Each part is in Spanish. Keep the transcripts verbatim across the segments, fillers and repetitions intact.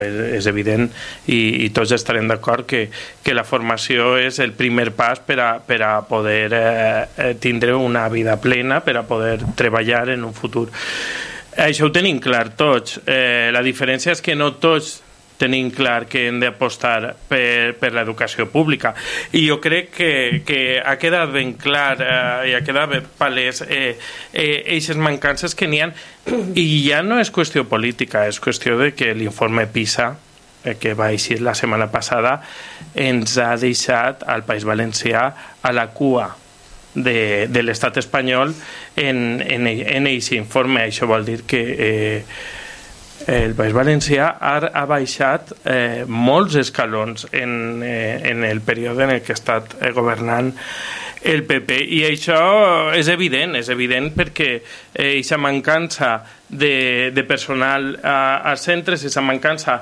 és evident i, i tots estarem d'acord que, que la formació és el primer pas per a, per a poder eh, tindre una vida plena, per a poder treballar en un futur. Això ho tenim clar tots. Eh, la diferència és que no tots tenim clar que hem d'apostar per, per l'educació pública. I jo crec que, que ha quedat ben clar eh, i ha quedat ben palès eh, eh, aquestes mancances que n'hi ha. I ja no és qüestió política, és qüestió de que l'informe PISA, eh, que va eixir la setmana passada, ens ha deixat al País Valencià a la cua de, de l'estat espanyol en, en, en aquest informe. Això vol dir que eh, el País Valencià ha, ha baixat eh, molts escalons en, eh, en el període en el que ha estat eh, governant el P P, i això és evident, és evident perquè aquesta eh, mancança de, de personal a, als centres, aquesta mancança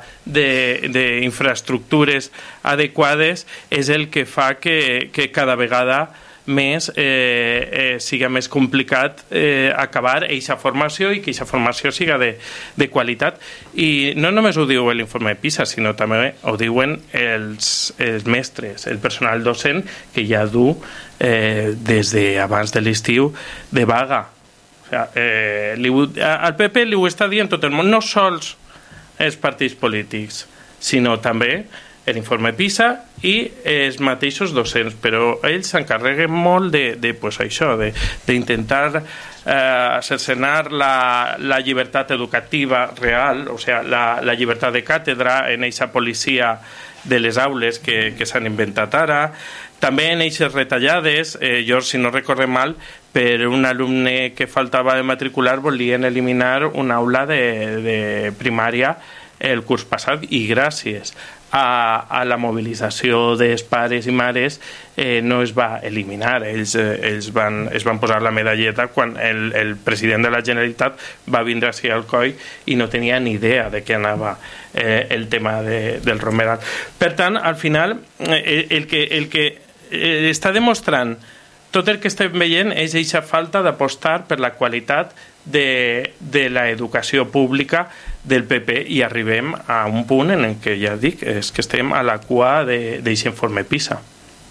d'infraestructures adequades és el que fa que, que cada vegada més eh, eh, siga més complicat eh, acabar aquesta formació i que aquesta formació siga de, de qualitat. I no només ho diu l'informe PISA, sinó també ho diuen els, els mestres, el personal docent, que ja du eh, des d'abans de l'estiu de vaga. O sigui, eh, li, al P P li ho està dient tot el món, no sols els partits polítics, sinó també l'informe PISA i els mateixos docents, però ells s'encarreguen molt de, de pues, això, d'intentar eh, cercenar la, la llibertat educativa real, o sigui, la, la llibertat de càtedra en aquesta policia de les aules que, que s'han inventat ara. També en aquestes retallades, eh, jo, si no recorde mal, per un alumne que faltava de matricular volien eliminar una aula de, de primària el curs passat, i gràcies a, a la mobilització dels pares i mares eh, no es va eliminar. Ells, eh, ells van, es van posar la medalleta quan el, el president de la Generalitat va vindre així al coll i no tenia ni idea de què anava eh, el tema de, del Romeral. Per tant, al final, eh, el que, el que eh, està demostrant tot el que estem veient és aquesta falta d'apostar per la qualitat de, de l'educació pública del P P, i arribem a un punt en el que ja dic, és que estem a la cua d'aquest informe PISA.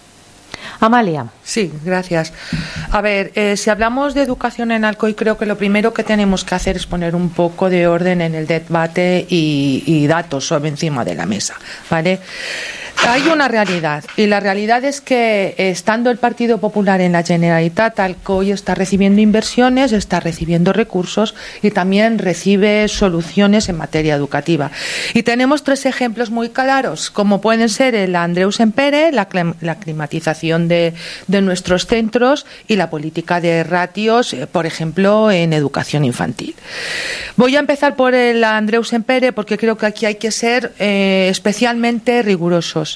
Amalia. Sí, gracias. A ver, eh, si hablamos de educación en Alcoy, creo que lo primero que tenemos que hacer es poner un poco de orden en el debate y, y datos sobre encima de la mesa, ¿vale? Hay una realidad, y la realidad es que eh, estando el Partido Popular en la Generalitat, Alcoy está recibiendo inversiones, está recibiendo recursos y también recibe soluciones en materia educativa. Y tenemos tres ejemplos muy claros, como pueden ser el Andreu Sempere, la, la climatización de, de nuestros centros y la política de ratios, eh, por ejemplo, en educación infantil. Voy a empezar por el Andreu Sempere porque creo que aquí hay que ser eh, especialmente rigurosos.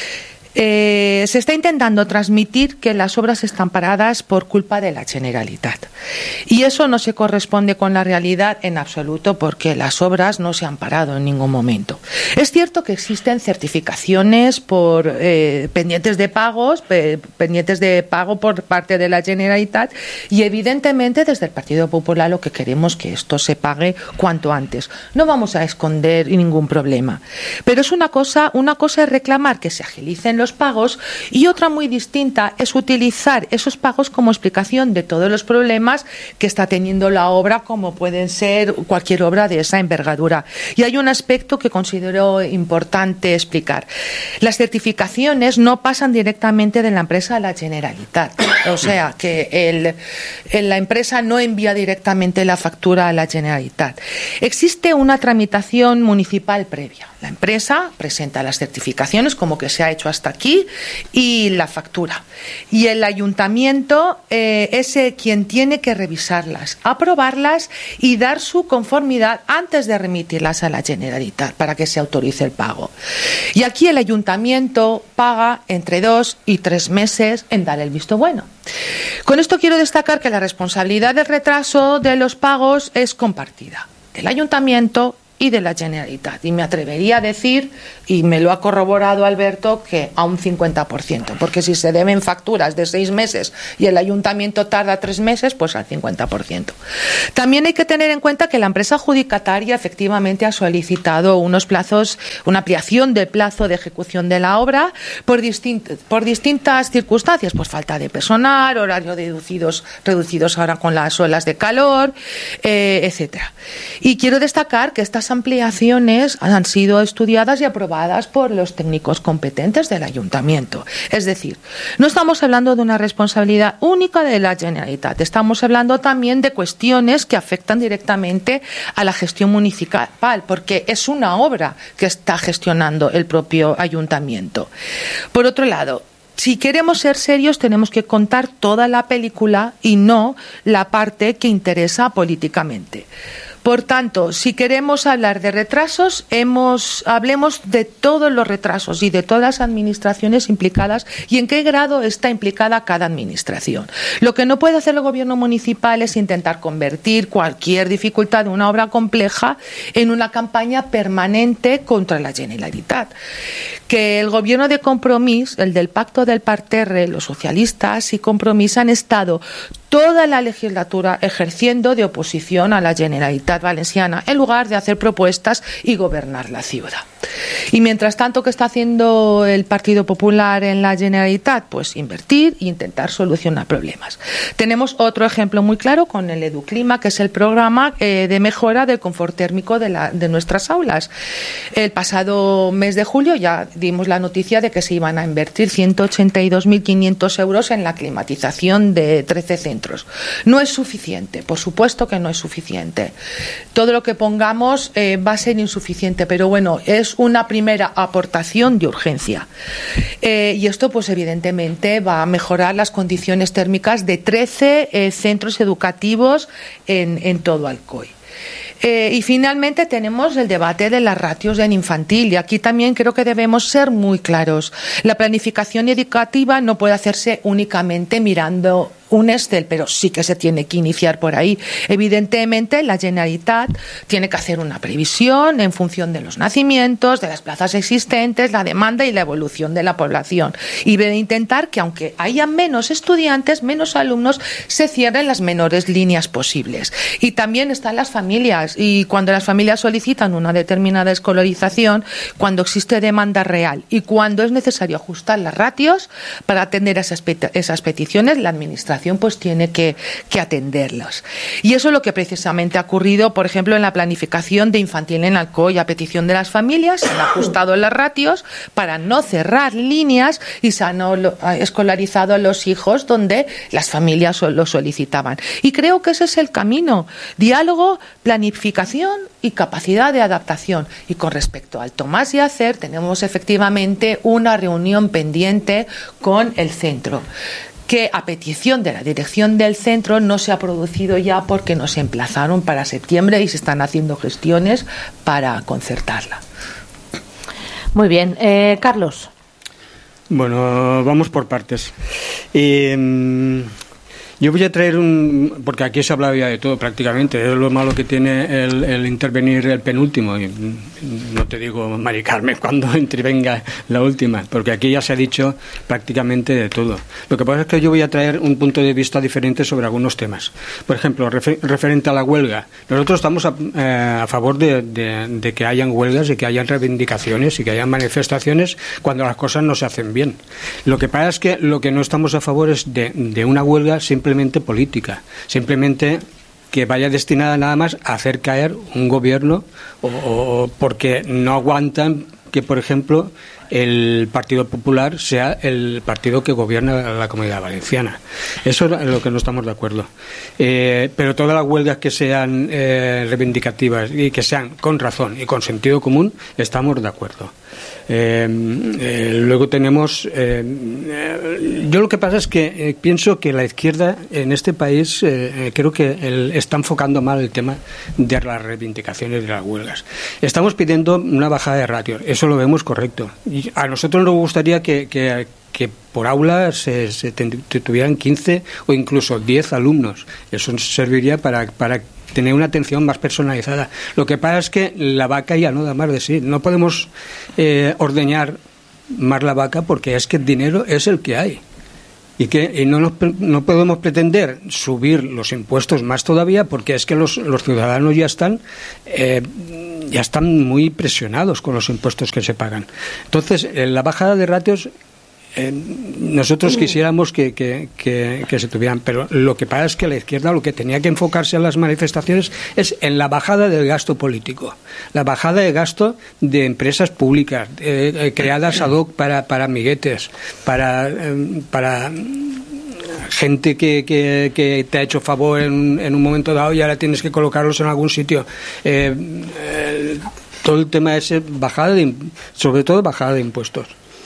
Eh, se está intentando transmitir que las obras están paradas por culpa de la Generalitat, y eso no se corresponde con la realidad en absoluto, porque las obras no se han parado en ningún momento. Es cierto que existen certificaciones por eh, pendientes de pagos pe, pendientes de pago por parte de la Generalitat, y evidentemente desde el Partido Popular lo que queremos es que esto se pague cuanto antes. No vamos a esconder ningún problema, pero es una cosa una cosa es reclamar que se agilicen los pagos, y otra muy distinta es utilizar esos pagos como explicación de todos los problemas que está teniendo la obra, como pueden ser cualquier obra de esa envergadura. Y hay un aspecto que considero importante explicar. Las certificaciones no pasan directamente de la empresa a la Generalitat, o sea que el, el, la empresa no envía directamente la factura a la Generalitat. Existe una tramitación municipal previa. La empresa presenta las certificaciones, como que se ha hecho hasta aquí, y la factura. Y el ayuntamiento eh, es quien tiene que revisarlas, aprobarlas y dar su conformidad antes de remitirlas a la Generalitat para que se autorice el pago. Y aquí el ayuntamiento paga entre dos y tres meses en dar el visto bueno. Con esto quiero destacar que la responsabilidad del retraso de los pagos es compartida, del ayuntamiento y de la Generalitat. Y me atrevería a decir, y me lo ha corroborado Alberto, que a un cincuenta por ciento, porque si se deben facturas de seis meses y el ayuntamiento tarda tres meses, pues al cincuenta por ciento. También hay que tener en cuenta que la empresa adjudicataria efectivamente ha solicitado unos plazos, una ampliación del plazo de ejecución de la obra por, distint, por distintas circunstancias, pues falta de personal, horarios reducidos, reducidos ahora con las olas de calor, eh, etcétera. Y quiero destacar que estas ampliaciones han sido estudiadas y aprobadas por los técnicos competentes del ayuntamiento. Es decir, no estamos hablando de una responsabilidad única de la Generalitat, estamos hablando también de cuestiones que afectan directamente a la gestión municipal, porque es una obra que está gestionando el propio ayuntamiento. Por otro lado, si queremos ser serios, tenemos que contar toda la película y no la parte que interesa políticamente. Por tanto, si queremos hablar de retrasos, hemos, hablemos de todos los retrasos y de todas las administraciones implicadas y en qué grado está implicada cada administración. Lo que no puede hacer el gobierno municipal es intentar convertir cualquier dificultad de una obra compleja en una campaña permanente contra la Generalitat. Que el gobierno de Compromís, el del Pacto del Parterre, los socialistas y Compromís han estado toda la legislatura ejerciendo de oposición a la Generalitat Valenciana en lugar de hacer propuestas y gobernar la ciudad. Y mientras tanto, ¿qué está haciendo el Partido Popular en la Generalitat? Pues invertir e intentar solucionar problemas. Tenemos otro ejemplo muy claro con el Educlima, que es el programa eh, de mejora del confort térmico de, la, de nuestras aulas. El pasado mes de julio ya dimos la noticia de que se iban a invertir ciento ochenta y dos mil quinientos euros en la climatización de trece centros. No es suficiente, por supuesto que no es suficiente. Todo lo que pongamos eh, va a ser insuficiente, pero bueno, es una primera aportación de urgencia. Eh, y esto, pues evidentemente, va a mejorar las condiciones térmicas de trece eh, centros educativos en, en todo Alcoy. Eh, y finalmente tenemos el debate de las ratios en infantil y aquí también creo que debemos ser muy claros. La planificación educativa no puede hacerse únicamente mirando un Excel, pero sí que se tiene que iniciar por ahí. Evidentemente, la Generalitat tiene que hacer una previsión en función de los nacimientos, de las plazas existentes, la demanda y la evolución de la población. Y debe intentar que, aunque haya menos estudiantes, menos alumnos, se cierren las menores líneas posibles. Y también están las familias. Y cuando las familias solicitan una determinada escolarización, cuando existe demanda real y cuando es necesario ajustar las ratios para atender esas, pet- esas peticiones, la Administración pues tiene que, que atenderlos. Y eso es lo que precisamente ha ocurrido, por ejemplo, en la planificación de infantil en Alcoy. A petición de las familias se han ajustado las ratios para no cerrar líneas y se han escolarizado a los hijos donde las familias lo solicitaban. Y creo que ese es el camino. Diálogo, planificación y capacidad de adaptación. Y con respecto al Tomás Yacer, tenemos efectivamente una reunión pendiente con el centro, que a petición de la dirección del centro no se ha producido ya porque nos emplazaron para septiembre y se están haciendo gestiones para concertarla. Muy bien. Eh, Carlos. Bueno, vamos por partes. Eh, yo voy a traer un... porque aquí se hablaba ya de todo prácticamente, es lo malo que tiene el, el intervenir el penúltimo, y no te digo Mari Carmen cuando intervenga la última, porque aquí ya se ha dicho prácticamente de todo. Lo que pasa es que yo voy a traer un punto de vista diferente sobre algunos temas. Por ejemplo, refer, referente a la huelga. Nosotros estamos a, eh, a favor de, de, de que hayan huelgas y que hayan reivindicaciones y que hayan manifestaciones cuando las cosas no se hacen bien. Lo que pasa es que lo que no estamos a favor es de, de una huelga simplemente política, simplemente que vaya destinada nada más a hacer caer un gobierno o, o porque no aguantan que, por ejemplo, el Partido Popular sea el partido que gobierna la Comunidad Valenciana. Eso es lo que no estamos de acuerdo. Eh, pero todas las huelgas que sean eh, reivindicativas y que sean con razón y con sentido común, estamos de acuerdo. Eh, eh, luego tenemos eh, eh, yo lo que pasa es que eh, pienso que la izquierda en este país eh, eh, creo que el, está enfocando mal el tema de las reivindicaciones de las huelgas. Estamos pidiendo una bajada de ratios, eso lo vemos correcto, y a nosotros nos gustaría que, que que por aula se, se tuvieran quince o incluso diez alumnos. Eso serviría para, para tener una atención más personalizada. Lo que pasa es que la vaca ya no da más de sí. No podemos eh, ordeñar más la vaca porque es que el dinero es el que hay. Y que y no, nos, no podemos pretender subir los impuestos más todavía porque es que los, los ciudadanos ya están eh, ya están muy presionados con los impuestos que se pagan. Entonces, eh, la bajada de ratios eh, nosotros quisiéramos que, que, que, que se tuvieran, pero lo que pasa es que la izquierda lo que tenía que enfocarse en las manifestaciones es en la bajada del gasto político, la bajada de gasto de empresas públicas eh, eh, creadas ad hoc para, para amiguetes, para, eh, para gente que, que, que te ha hecho favor en, en un momento dado y ahora tienes que colocarlos en algún sitio. Eh, eh, todo el tema ese, bajada de, sobre todo bajada de impuestos.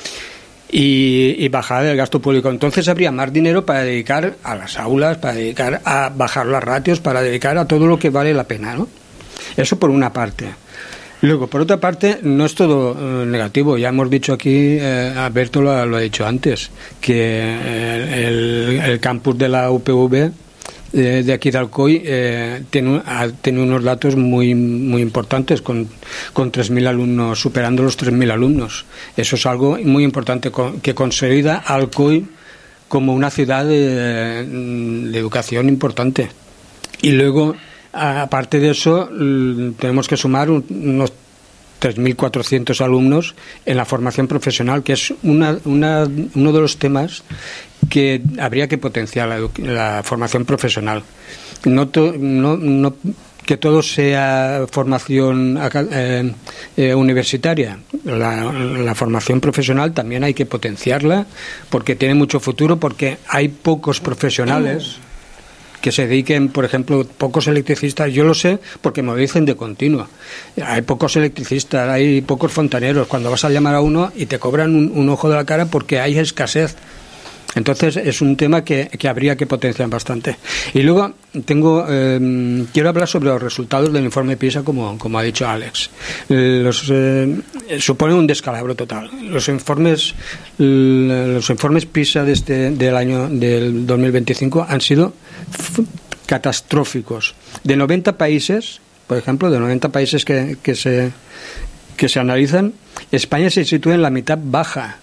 Y, y bajada del gasto público. Entonces habría más dinero para dedicar a las aulas, para dedicar a bajar las ratios, para dedicar a todo lo que vale la pena, ¿no? Eso por una parte. Luego, por otra parte, no es todo eh, negativo. Ya hemos dicho aquí, eh, Alberto lo ha, lo ha dicho antes, que eh, el, el campus de la U P V eh, de aquí de Alcoy eh, tiene, ha tenido unos datos muy muy importantes, con, con tres mil alumnos, superando los tres mil alumnos. Eso es algo muy importante con, que consolida a Alcoy como una ciudad de, de educación importante. Y luego, aparte de eso, tenemos que sumar unos tres mil cuatrocientos alumnos en la formación profesional, que es una, una, uno de los temas que habría que potenciar, la, la formación profesional. No, to, no, no que todo sea formación eh, eh, universitaria. La, la formación profesional también hay que potenciarla porque tiene mucho futuro, porque hay pocos profesionales que se dediquen, por ejemplo, pocos electricistas. Yo lo sé porque me lo dicen de continuo. Hay pocos electricistas, hay pocos fontaneros. Cuando vas a llamar a uno y te cobran un, un ojo de la cara porque hay escasez. Entonces es un tema que, que habría que potenciar bastante. Y luego tengo eh, quiero hablar sobre los resultados del informe PISA, como, como ha dicho Alex. Los, eh, suponen un descalabro total. Los informes los informes PISA de este, del año del dos mil veinticinco han sido f- catastróficos. De noventa países, por ejemplo, de noventa países que, que se que se analizan, España se sitúa en la mitad baja.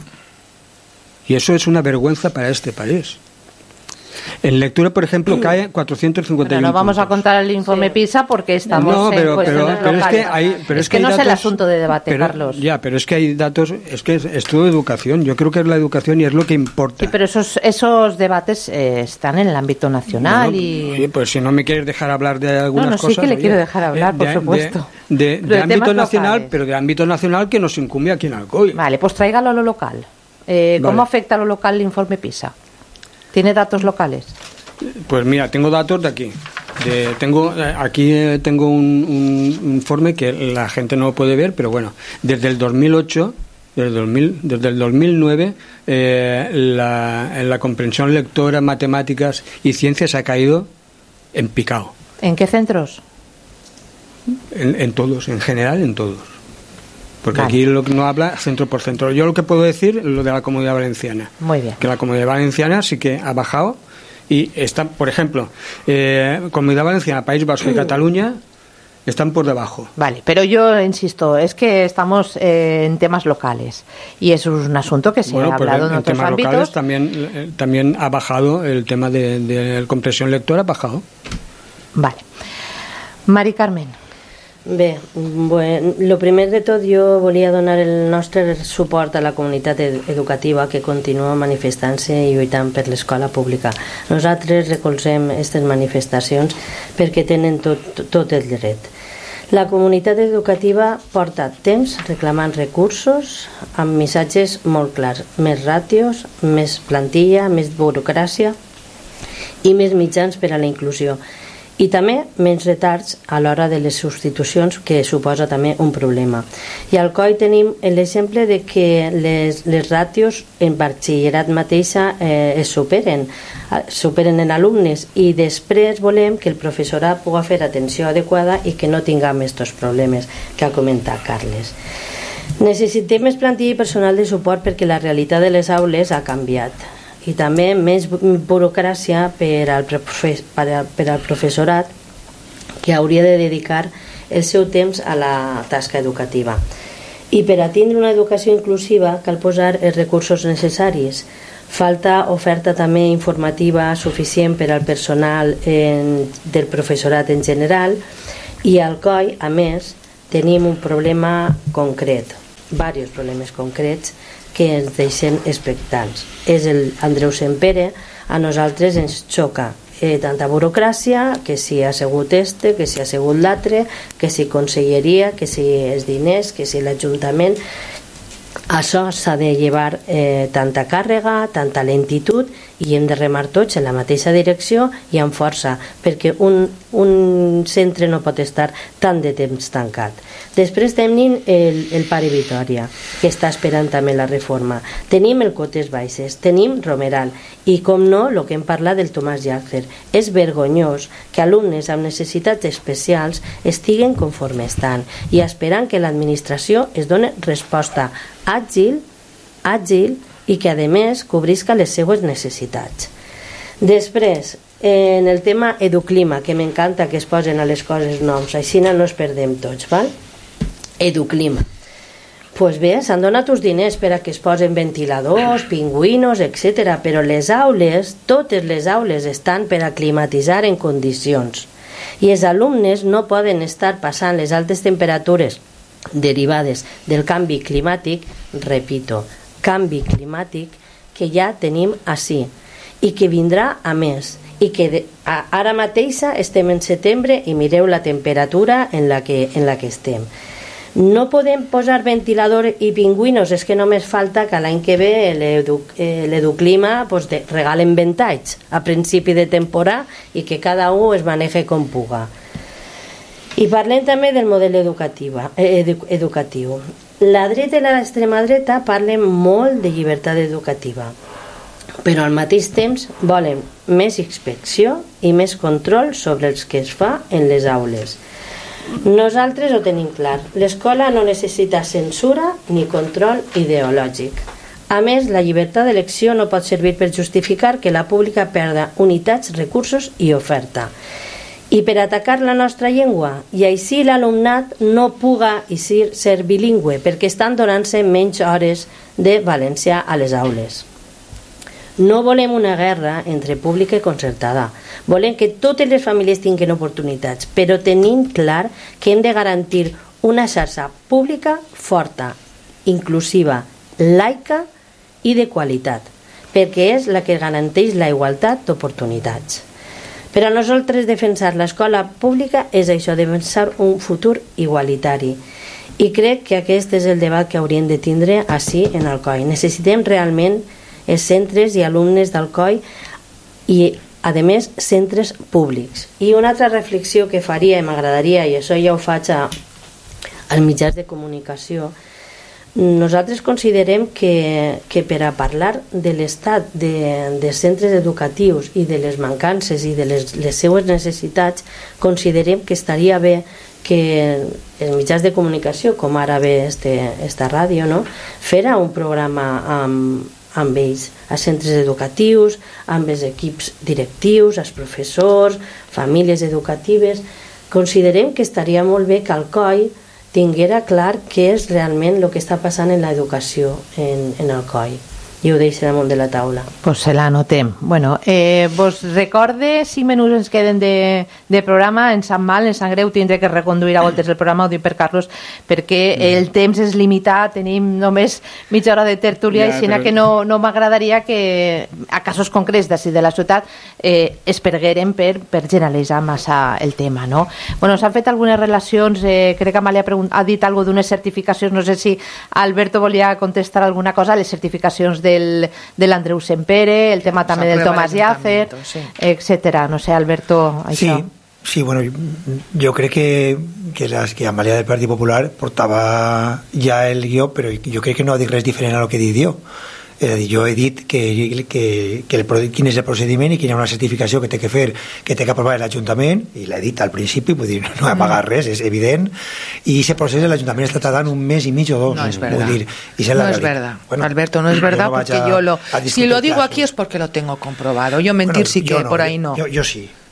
Y eso es una vergüenza para este país. En lectura, por ejemplo, cae cuatrocientos cincuenta y uno. Pero no vamos puntos. a contar el informe PISA porque estamos no, pero, en cuestiones pero, pero es que locales. hay, pero es, es que, que no hay es el datos, asunto de debate, pero, Carlos. Ya, pero es que hay datos, es que es, es todo educación. Yo creo que es la educación y es lo que importa. Sí, pero esos esos debates eh, están en el ámbito nacional. Bueno, y oye, pues si no me quieres dejar hablar de algunas no, no, cosas... sí que le oye, quiero dejar hablar, eh, por de, supuesto. De, de, de, de ámbito nacional, locales. pero de ámbito nacional que nos incumbe aquí en Alcoy. Vale, pues tráigalo a lo local. Eh, ¿Cómo Vale. afecta a lo local el informe PISA? ¿Tiene datos locales? Pues mira, tengo datos de aquí. De, tengo aquí eh, tengo un, un informe que la gente no lo puede ver, pero bueno, desde el dos mil ocho, desde el, dos mil, desde el dos mil nueve, eh, la, la comprensión lectora, matemáticas y ciencias ha caído en picado. ¿En qué centros? En, en todos, en general, en todos. Porque Vale. aquí lo que no habla centro por centro. Yo lo que puedo decir es lo de la Comunidad Valenciana. Muy bien. Que la Comunidad Valenciana sí que ha bajado y están, por ejemplo, eh, Comunidad Valenciana, País Vasco y Cataluña están por debajo. Vale, pero yo insisto, es que estamos eh, en temas locales y eso es un asunto que se Bueno, ha pues hablado en, en, en otros temas ámbitos. locales también, eh, también ha bajado el tema de, de la compresión lectora, ha bajado. Vale. Mari Carmen. Bé, bueno, lo primer de tot jo volia donar el nostre suport a la comunitat ed educativa que continua manifestant-se i lluitant per l'escola pública. Nosaltres recolzem aquestes manifestacions perquè tenen tot, tot el dret. La comunitat educativa porta temps reclamant recursos amb missatges molt clars. Més ràtios, més plantilla, més burocràcia i més mitjans per a la inclusió. I també menys retards a l'hora de les substitucions, que suposa també un problema. I al C O I tenim l'exemple de que les, les ràtios en batxillerat mateixa eh, es superen, superen en alumnes, i després volem que el professorat pugui fer atenció adequada i que no tinguem aquests problemes que ha comentat Carles. Necessitem més plantilla i personal de suport perquè la realitat de les aules ha canviat. I també més burocràcia per al, per al professorat que hauria de dedicar el seu temps a la tasca educativa. I per a tindre una educació inclusiva cal posar els recursos necessaris. Falta oferta també informativa suficient per al personal en, del professorat en general, i al C O I, a més, tenim un problema concret, diversos problemes concrets que ens deixen expectants. És el Andreu Sempere, a nosaltres ens xoca eh, tanta burocràcia, que si ha sigut este, que si ha sigut l'altre, que si conselleria, que si els diners, que si l'Ajuntament. Això s'ha de llevar eh, tanta càrrega, tanta lentitud, i hem de remar tots en la mateixa direcció i amb força, perquè un, un centre no pot estar tant de temps tancat. Després tenim el, el Pare Vitòria, que està esperant també la reforma. Tenim el Cotes Baixes, tenim Romeral, i com no, el que hem parlat del Tomàs Llàcer. És vergonyós que alumnes amb necessitats especials estiguen conforme estan i esperant que l'administració es doni resposta àgil, àgil i que a més cobrisca les seues necessitats. Després, en el tema Educlima, que m'encanta que es posen a les coses noms, així no ens perdem tots, val? Educlima. Pues bé, s'han donat uns diners per a que es posen ventiladors, pingüinos, etcètera, però les aules, totes les aules estan per a climatitzar en condicions. I els alumnes no poden estar passant les altes temperatures derivades del canvi climàtic, repito, canvi climàtic que ja tenim ací i que vindrà a més, i que de, a, ara mateixa estem en setembre i mireu la temperatura en la que, en la que estem. No podem posar ventilador i pingüinos, és que només falta que l'any que ve l'Educlima pues, de, regalen ventalls a principi de temporada i que cada un es maneje com puga. I parlem també del model educatiu. Edu, educatiu. La dreta i l'extrema dreta parlen molt de llibertat educativa, però al mateix temps volen més inspecció i més control sobre els que es fa en les aules. Nosaltres ho tenim clar, l'escola no necessita censura ni control ideològic. A més, la llibertat d'elecció no pot servir per justificar que la pública perda unitats, recursos i oferta. I per atacar la nostra llengua, i així l'alumnat no puga ser bilingüe perquè estan donant-se menys hores de valencià a les aules. No volem una guerra entre pública i concertada. Volem que totes les famílies tinguin oportunitats, però tenim clar que hem de garantir una xarxa pública forta, inclusiva, laica i de qualitat, perquè és la que garanteix la igualtat d'oportunitats. Per a nosaltres defensar l'escola pública és això, defensar un futur igualitari. I crec que aquest és el debat que hauríem de tindre així en el C O I. Necessitem realment els centres i alumnes del C O I i, a més, centres públics. I una altra reflexió que faria i m'agradaria, i això ja ho faig a, als mitjans de comunicació, nosaltres considerem que, que per a parlar de l'estat de, de centres educatius i de les mancances i de les, les seues necessitats, considerem que estaria bé que els mitjans de comunicació, com ara ve este, esta ràdio, no? Fera un programa amb amb ells, a centres educatius, amb els equips directius, els professors, famílies educatives. Considerem que estaria molt bé que el C O I tinguera clar què és realment el que està passant en l'educació en, en el C O I. I ho deixo damunt de la taula. Pues se l'anotem. Bueno, eh, vos recorde cinc minuts ens queden de, de programa. Ens sap mal, ens sap greu tindre que reconduir a voltes el programa, ho dic per Carlos, perquè el temps és limitat, tenim només mitja hora de tertúlia, ja, i sinó però... que no, no m'agradaria que a casos concrets d'ací de la ciutat eh, es pergueren per, per generalitzar massa el tema, no? Bueno, s'han fet algunes relacions, eh, crec que Amàlia ha dit alguna d'unes certificacions, no sé si Alberto volia contestar alguna cosa, les certificacions del, de l'Andreu Sempere, el tema també del Tomàs Llàcer, sí, etcètera. No sé, Alberto, això. Sí, sí, bueno, jo crec que, que, las, que Amàlia del Partit Popular portava ja el guió, però jo crec que no ha dit res diferent a lo que he dit jo. És a dir, jo he dit que, que, que el, quin és el procediment i quina és una certificació que té que fer, que té que aprovar l'Ajuntament, i l'he dit al principi, vull dir, no he amagat res, és evident, i aquest procés l'Ajuntament està tardant un mes i mig o dos. No es verdad. Vull dir, y no es verdad. Bueno, Alberto, no es verdad, no porque yo lo... Si lo digo aquí es porque lo tengo comprobado. Yo mentir bueno, sí que no, por ahí no. Yo, yo sí.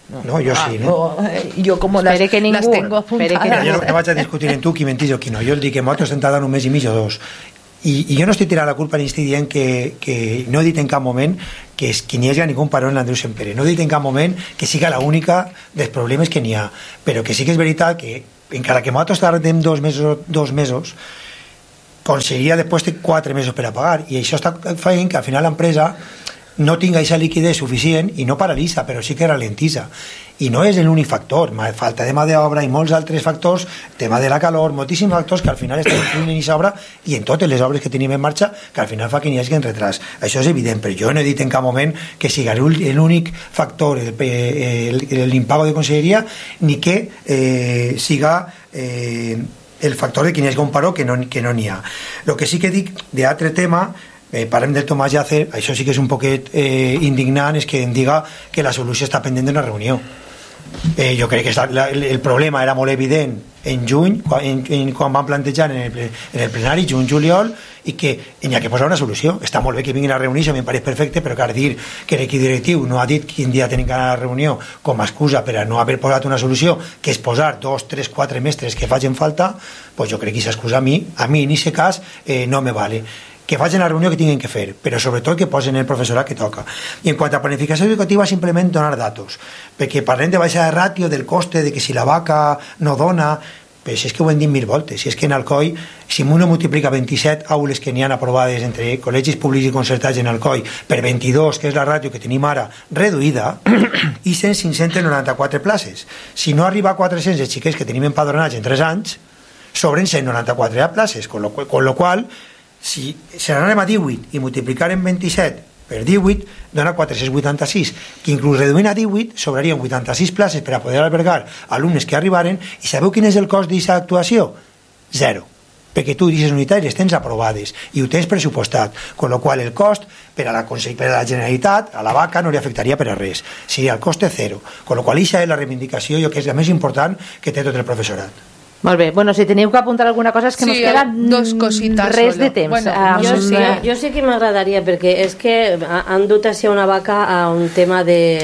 No, no jo sí, no? Ah, jo com les, que ningú, les tengo apuntades. que jo no vaig a discutir en tu qui mentís o qui no. Jo el dic que nosaltres estem tardant un mes i mig o dos. I, i jo no estic tirant la culpa ni estic dient que, que no he dit en cap moment que, es, que n'hi hagi ningú paró en l'Andreu Sempere. No he dit en cap moment que siga l'única dels problemes que n'hi ha, però que sí que és veritat que encara que nosaltres tardem dos mesos, dos mesos conseguiria després de quatre mesos per a pagar, i això està fent que al final l'empresa no tinga aquesta liquidez suficient i no paralitza, però sí que ralentitza. I no és l'únic factor, falta de mà d'obra i molts altres factors, tema de la calor, moltíssims factors que al final estan influint en aquesta obra i en totes les obres que tenim en marxa, que al final fa que n'hi hagi en retras. Això és evident, però jo no he dit en cap moment que sigui l'únic factor l'impago de conselleria, ni que eh, siga eh, el factor de que n'hi hagi un paró que no n'hi no ha. El que sí que dic d'altre tema, Eh, parlem del Tomàs Llàcer, això sí que és un poquet eh, indignant, és que em diga que la solució està pendent d'una reunió. Eh, jo crec que està, la, el problema era molt evident en juny, quan, en, en, quan van plantejar en el, en el plenari, juny-juliol, i que n'hi ha que posar una solució. Està molt bé que vinguin a reunir-se, em pareix perfecte, però car dir que l'equip directiu no ha dit quin dia tenen que anar a la reunió com a excusa per a no haver posat una solució, que és posar dos, tres, quatre mestres que facin falta, pues jo crec que aquesta excusa a mi, a mi en aquest cas eh, no me vale. Que facin la reunió que tinguin que fer, però sobretot que posen el professorat que toca. I en quant a planificació educativa, simplement donar datos, perquè parlem de baixa de ràtio, del coste, de que si la vaca no dona, però si és que ho hem dit mil voltes, si és que en Alcoi, si uno multiplica vint-i-set aules que n'hi han aprovades entre col·legis públics i concertats en Alcoi per vint-i-dos, que és la ràtio que tenim ara reduïda, i cent cinc-cents noranta-quatre places. Si no arriba a quatre-cents els xiquets que tenim empadronats en tres anys, sobren cent noranta-quatre places, con lo, con lo qual si se n'anem a divuit i multiplicarem vint-i-set per divuit dona quatre-cents vuitanta-sis, que inclús reduint a divuit sobrarien vuitanta-sis places per a poder albergar alumnes que arribaren. I sabeu quin és el cost d'aquesta actuació? Zero, perquè tu dices unitàries les tens aprovades i ho tens pressupostat, con lo qual el cost per a la, per a la Generalitat, a la vaca, no li afectaria per a res, seria el cost zero, con lo qual aquesta és la reivindicació, jo que és la més important que té tot el professorat. Molt bé, bueno, si teniu que apuntar alguna cosa és que sí, nos queda dos cositas res solo. de temps. Bueno, um, jo, sí, jo sí que m'agradaria, perquè és que han dut així una vaca a un tema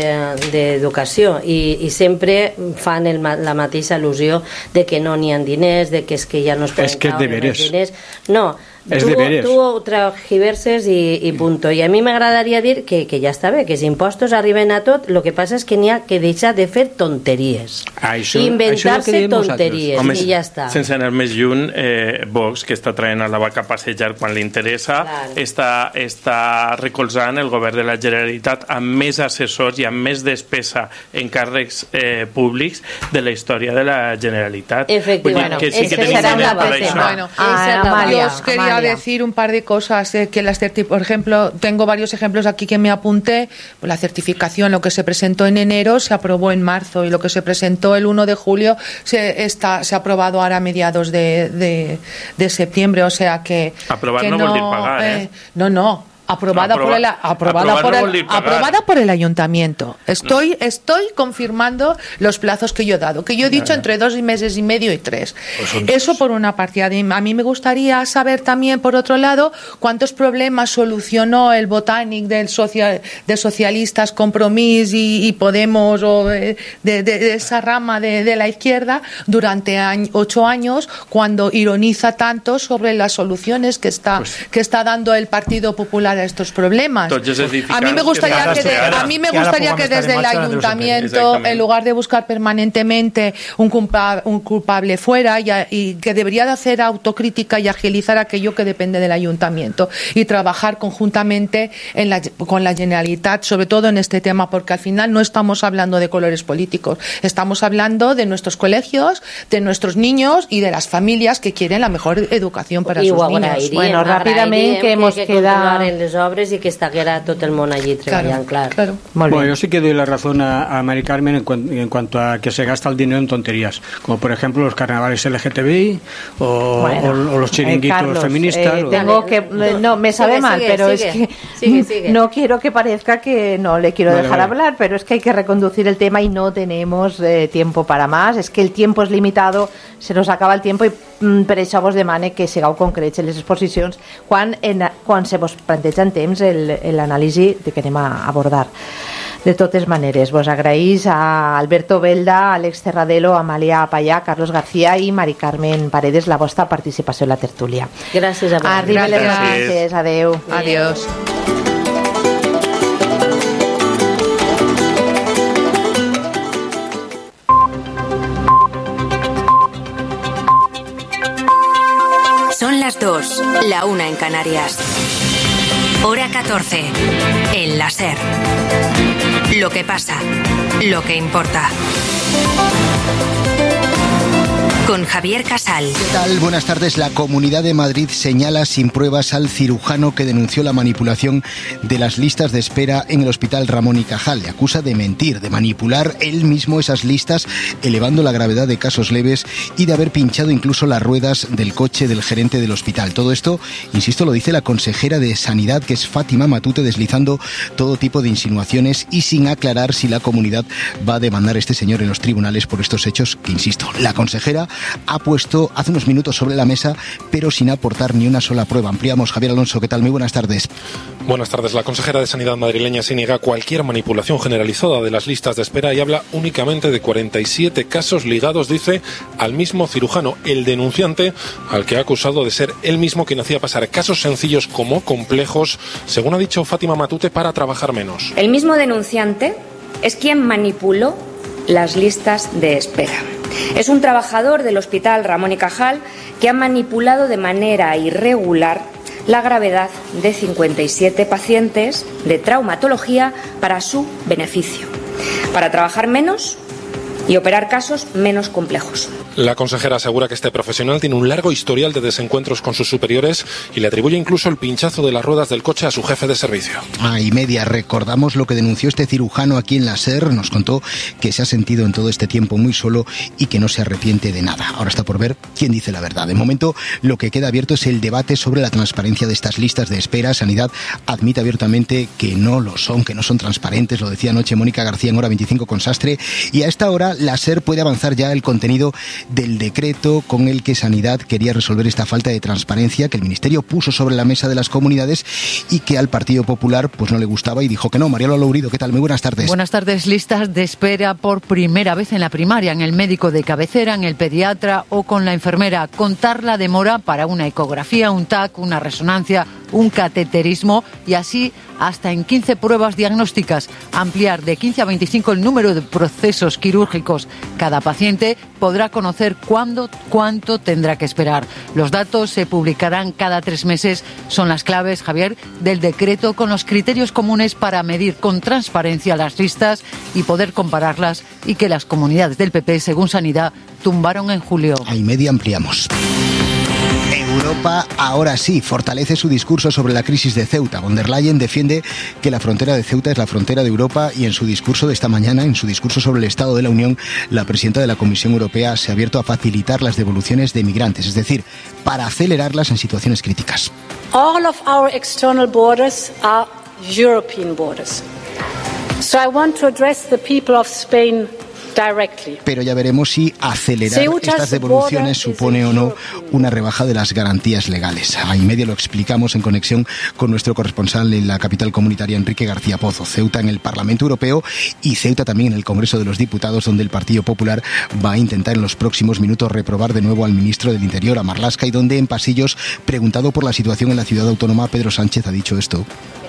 d'educació de, i, i sempre fan el, la mateixa al·lusió de que no n'hi ha diners, de que és que ja no es poden caure els diners. No, Es tu, deberes. tu tragiverses i, i punto. I a mi m'agradaria dir que, que ja està bé, que els impostos arriben a tot, el que passa és que n'hi ha que deixar de fer tonteries. Això, inventar-se tonteries. Home, i ja està. Sense anar més lluny, eh, Vox, que està traient a la vaca a passejar quan li interessa, claro. està, està recolzant el govern de la Generalitat amb més assessors i amb més despesa en càrrecs eh, públics de la història de la Generalitat. Efectivament. Que sí que tenim diners per això. Bueno, ah, Amalia, yo os quería Amalia. decir un par de cosas, eh, que las certi- por ejemplo, tengo varios ejemplos aquí que me apunté. La certificación, lo que se presentó en enero, se aprobó en marzo, y lo que se presentó el uno de julio se está se ha aprobado ahora a mediados de, de, de septiembre, o sea que... Aprobar que no vol dir pagar, ¿eh? eh, No, no. Aprobada, Aproba, por el, aprobada, por el, aprobada por el ayuntamiento. Estoy, estoy confirmando los plazos que yo he dado, que yo he dicho entre dos meses y medio y tres. Pues Eso por una parte. A mí me gustaría saber también, por otro lado, cuántos problemas solucionó el Botànic del social, de Socialistas, Compromís y, y Podemos, o de, de, de esa rama de, de la izquierda, durante año, ocho años, cuando ironiza tanto sobre las soluciones que está, pues, que está dando el Partido Popular a estos problemas. A mí me gustaría que, de, a mí me gustaría que desde el ayuntamiento, en lugar de buscar permanentemente un culpable, un culpable fuera, y, y que debería de hacer autocrítica y agilizar aquello que depende del ayuntamiento y trabajar conjuntamente en la, con la Generalitat, sobre todo en este tema, porque al final no estamos hablando de colores políticos, estamos hablando de nuestros colegios, de nuestros niños y de las familias que quieren la mejor educación para sus niños. Bueno, rápidamente que hemos quedado les obres y que estaguera tot el món allí treballant, claro. claro. Bueno, yo sí que doy la razón a, a Mari Carmen en, cu en cuanto a que se gasta el dinero en tonterías, como por ejemplo los carnavales L G T B I o, bueno, o, o los chiringuitos eh, Carlos, feministas. Eh, tengo o... que, no, me sabe sigue, mal, sigue, pero sigue, es que sigue, sigue. no quiero que parezca que no le quiero vale, dejar vale. hablar, pero es que hay que reconducir el tema y no tenemos eh, tiempo para más. Es que el tiempo es limitado, se nos acaba el tiempo, i mm, per això vos demane que sigueu concrets en les exposicions quan, en, quan se vos planteja en temps l'anàlisi que anem a abordar. De totes maneres, vos agraís a Alberto Belda, Àlex Terradelo, Amàlia Payà, Carlos García i Mari Carmen Paredes la vostra participació a la tertúlia. Gràcies a vosaltres. Arriba les gràcies. Adéu. Adiós. Son las dos, la una en Canarias. Hora catorce, en la SER. Lo que pasa, lo que importa. Con Javier Casal. ¿Qué tal? Buenas tardes. La Comunidad de Madrid señala sin pruebas al cirujano que denunció la manipulación de las listas de espera en el Hospital Ramón y Cajal. Le acusa de mentir, de manipular él mismo esas listas, elevando la gravedad de casos leves y de haber pinchado incluso las ruedas del coche del gerente del hospital. Todo esto, insisto, lo dice la consejera de Sanidad, que es Fátima Matute, deslizando todo tipo de insinuaciones y sin aclarar si la comunidad va a demandar a este señor en los tribunales por estos hechos que, insisto, la consejera ha puesto hace unos minutos sobre la mesa, pero sin aportar ni una sola prueba. Ampliamos. Javier Alonso, ¿qué tal? Muy buenas tardes. Buenas tardes. La consejera de Sanidad madrileña se niega a cualquier manipulación generalizada de las listas de espera y habla únicamente de cuarenta y siete casos ligados, dice, al mismo cirujano, el denunciante, al que ha acusado de ser él mismo quien hacía pasar casos sencillos como complejos, según ha dicho Fátima Matute, para trabajar menos. El mismo denunciante es quien manipuló las listas de espera. Es un trabajador del Hospital Ramón y Cajal que ha manipulado de manera irregular la gravedad de cincuenta y siete pacientes de traumatología para su beneficio, para trabajar menos y operar casos menos complejos. La consejera asegura que este profesional tiene un largo historial de desencuentros con sus superiores y le atribuye incluso el pinchazo de las ruedas del coche a su jefe de servicio. Ah, y media, recordamos lo que denunció este cirujano aquí en la SER. Nos contó que se ha sentido en todo este tiempo muy solo y que no se arrepiente de nada. Ahora está por ver quién dice la verdad. De momento, lo que queda abierto es el debate sobre la transparencia de estas listas de espera. Sanidad admite abiertamente que no lo son, que no son transparentes. Lo decía anoche Mónica García en Hora veinticinco con Sastre. Y a esta hora, la SER puede avanzar ya el contenido del decreto con el que Sanidad quería resolver esta falta de transparencia que el Ministerio puso sobre la mesa de las comunidades y que al Partido Popular pues no le gustaba y dijo que no. Mariano Lourido, ¿qué tal? Muy buenas tardes. Buenas tardes. Listas de espera por primera vez en la primaria, en el médico de cabecera, en el pediatra o con la enfermera. Contar la demora para una ecografía, un T A C, una resonancia, un cateterismo y así hasta en quince pruebas diagnósticas. Ampliar de quince a veinticinco el número de procesos quirúrgicos. Cada paciente podrá conocer cuándo, cuánto tendrá que esperar. Los datos se publicarán cada tres meses. Son las claves, Javier, del decreto con los criterios comunes para medir con transparencia las listas y poder compararlas y que las comunidades del P P, según Sanidad, tumbaron en julio. Ahí media ampliamos. Europa ahora sí fortalece su discurso sobre la crisis de Ceuta. Von der Leyen defiende que la frontera de Ceuta es la frontera de Europa y en su discurso de esta mañana, en su discurso sobre el Estado de la Unión, la presidenta de la Comisión Europea se ha abierto a facilitar las devoluciones de migrantes, es decir, para acelerarlas en situaciones críticas. All of our external borders are European borders. So I want to address the people of Spain directly. Pero ya veremos si acelerar estas devoluciones supone o no una rebaja de las garantías legales. A y media lo explicamos en conexión con nuestro corresponsal en la capital comunitaria, Enrique García Pozo. Ceuta en el Parlamento Europeo y Ceuta también en el Congreso de los Diputados, donde el Partido Popular va a intentar en los próximos minutos reprobar de nuevo al ministro del Interior, a Marlaska, y donde en pasillos, preguntado por la situación en la ciudad autónoma, Pedro Sánchez ha dicho esto.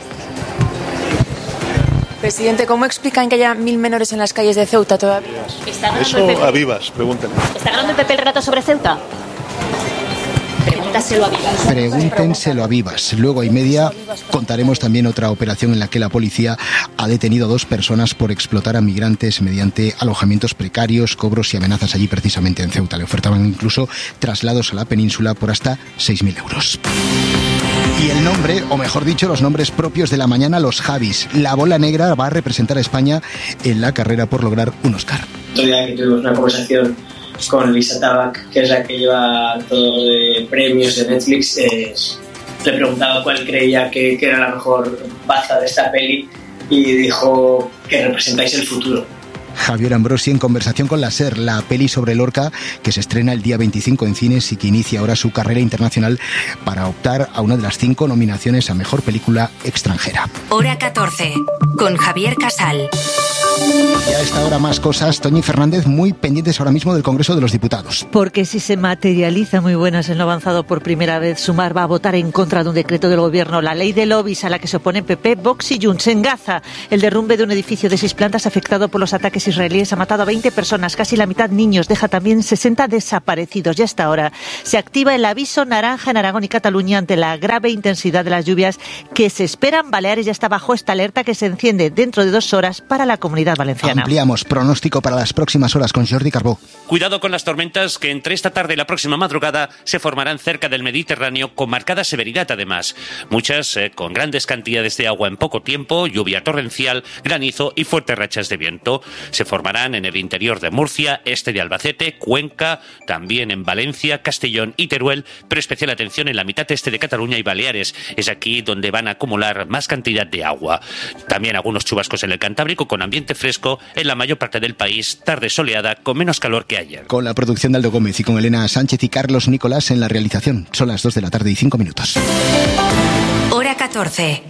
Presidente, ¿cómo explican que haya mil menores en las calles de Ceuta todavía? Eso a Vivas, pregúntenle. ¿Está ganando el P P el rato sobre Ceuta? Pregúntaselo a Vivas. Pregúntenselo a Vivas. Luego a y media contaremos también otra operación en la que la policía ha detenido a dos personas por explotar a migrantes mediante alojamientos precarios, cobros y amenazas allí precisamente en Ceuta. Le ofertaban incluso traslados a la península por hasta seis mil euros. Y el nombre, o mejor dicho, los nombres propios de la mañana, los Javis. La bola negra va a representar a España en la carrera por lograr un Oscar. Otro día que tuvimos una conversación con Lisa Tabac, que es la que lleva todo de premios de Netflix, eh, le preguntaba cuál creía que, que era la mejor baza de esta peli y dijo que representáis el futuro. Javier Ambrosi en conversación con la SER, la peli sobre Lorca que se estrena el día veinticinco en cines y que inicia ahora su carrera internacional para optar a una de las cinco nominaciones a Mejor Película Extranjera. Hora catorce, con Javier Casal. Y a esta hora más cosas, Toñi Fernández, muy pendientes ahora mismo del Congreso de los Diputados. Porque si se materializa, muy buenas, en lo avanzado por primera vez, Sumar va a votar en contra de un decreto del Gobierno, la ley de lobbies a la que se oponen P P, Vox y Junts. En Gaza, el derrumbe de un edificio de seis plantas afectado por los ataques israelíes ha matado a veinte personas, casi la mitad niños, deja también sesenta desaparecidos. Y hasta ahora se activa el aviso naranja en Aragón y Cataluña ante la grave intensidad de las lluvias que se esperan. Baleares ya está bajo esta alerta que se enciende dentro de dos horas para la Comunidad Valenciana. Ampliamos pronóstico para las próximas horas con Jordi Carbó. Cuidado con las tormentas que entre esta tarde y la próxima madrugada se formarán cerca del Mediterráneo con marcada severidad además. Muchas eh, con grandes cantidades de agua en poco tiempo, lluvia torrencial, granizo y fuertes rachas de viento. Se formarán en el interior de Murcia, este de Albacete, Cuenca, también en Valencia, Castellón y Teruel, pero especial atención en la mitad este de Cataluña y Baleares. Es aquí donde van a acumular más cantidad de agua. También algunos chubascos en el Cantábrico con ambiente fresco en la mayor parte del país, tarde soleada con menos calor que ayer. Con la producción de Aldo Gómez y con Elena Sánchez y Carlos Nicolás en la realización. Son las dos de la tarde y cinco minutos. Hora catorce.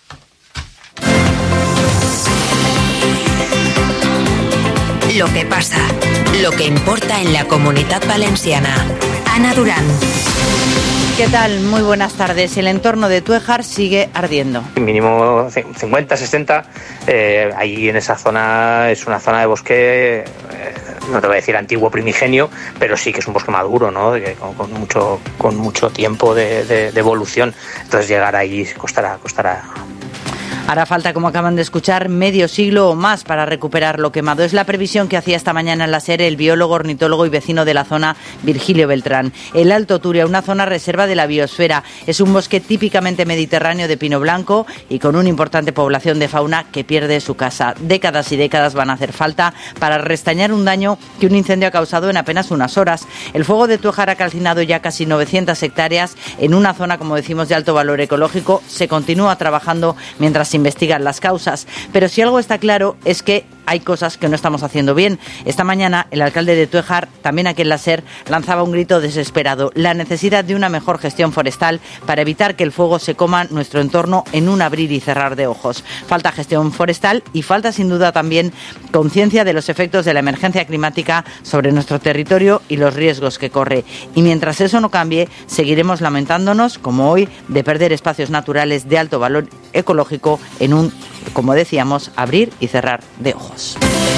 Lo que pasa, lo que importa en la Comunidad Valenciana. Ana Durán. ¿Qué tal? Muy buenas tardes. El entorno de Tuéjar sigue ardiendo. Mínimo cincuenta, sesenta. Eh, ahí en esa zona es una zona de bosque, eh, no te voy a decir antiguo primigenio, pero sí que es un bosque maduro, ¿no? Con, con mucho con mucho tiempo de, de, de evolución. Entonces llegar ahí costará, costará. Hará falta, como acaban de escuchar, medio siglo o más para recuperar lo quemado. Es la previsión que hacía esta mañana en la SER el biólogo, ornitólogo y vecino de la zona, Virgilio Beltrán. El Alto Turia, una zona reserva de la biosfera, es un bosque típicamente mediterráneo de pino blanco y con una importante población de fauna que pierde su casa. Décadas y décadas van a hacer falta para restañar un daño que un incendio ha causado en apenas unas horas. El fuego de Tuéjar ha calcinado ya casi novecientas hectáreas en una zona, como decimos, de alto valor ecológico. Se continúa trabajando mientras se investigan las causas, pero si algo está claro es que hay cosas que no estamos haciendo bien. Esta mañana el alcalde de Tuéjar, también aquí en la SER, lanzaba un grito desesperado: la necesidad de una mejor gestión forestal para evitar que el fuego se coma nuestro entorno en un abrir y cerrar de ojos. Falta gestión forestal y falta sin duda también conciencia de los efectos de la emergencia climática sobre nuestro territorio y los riesgos que corre. Y mientras eso no cambie, seguiremos lamentándonos, como hoy, de perder espacios naturales de alto valor ecológico en un, como decíamos, abrir y cerrar de ojos.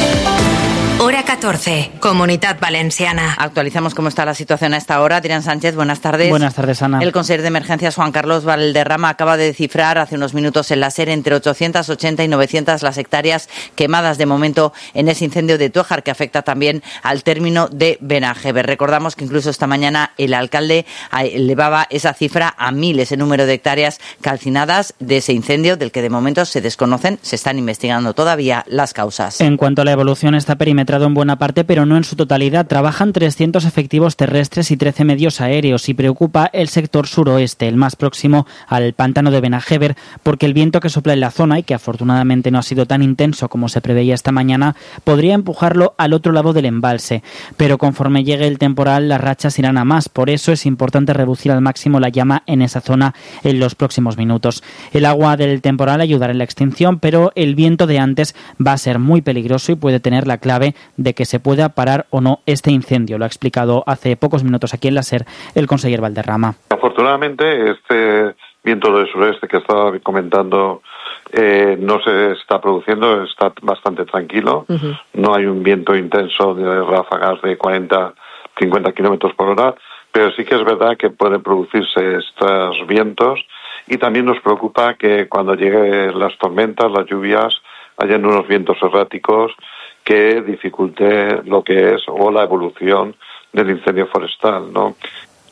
Hora catorce, Comunidad Valenciana. Actualizamos cómo está la situación a esta hora. Adrián Sánchez, buenas tardes. Buenas tardes, Ana. El consejero de Emergencias, Juan Carlos Valderrama, acaba de cifrar hace unos minutos en la SER entre ochocientas ochenta y novecientas las hectáreas quemadas de momento en ese incendio de Tuéjar, que afecta también al término de Benajever. Recordamos que incluso esta mañana el alcalde elevaba esa cifra a miles, el número de hectáreas calcinadas de ese incendio, del que de momento se desconocen, se están investigando todavía las causas. En cuanto a la evolución, está perimetrado en buena parte, pero no en su totalidad. Trabajan trescientos efectivos terrestres y trece medios aéreos, y preocupa el sector suroeste, el más próximo al pantano de Benajever, porque el viento que sopla en la zona, y que afortunadamente no ha sido tan intenso como se preveía esta mañana, podría empujarlo al otro lado del embalse. Pero conforme llegue el temporal, las rachas irán a más. Por eso es importante reducir al máximo la llama en esa zona en los próximos minutos. El agua del temporal ayudará en la extinción, pero el viento de antes va a ser muy peligroso y puede tener la clave de que se pueda parar o no este incendio. Lo ha explicado hace pocos minutos aquí en la SER el consejero Valderrama. Afortunadamente, este viento del sureste que estaba comentando eh, no se está produciendo, está bastante tranquilo. Uh-huh. No hay un viento intenso de ráfagas de cuarenta, cincuenta kilómetros por hora, pero sí que es verdad que pueden producirse estos vientos, y también nos preocupa que cuando lleguen las tormentas, las lluvias, hayan unos vientos erráticos que dificulte lo que es o la evolución del incendio forestal, ¿no?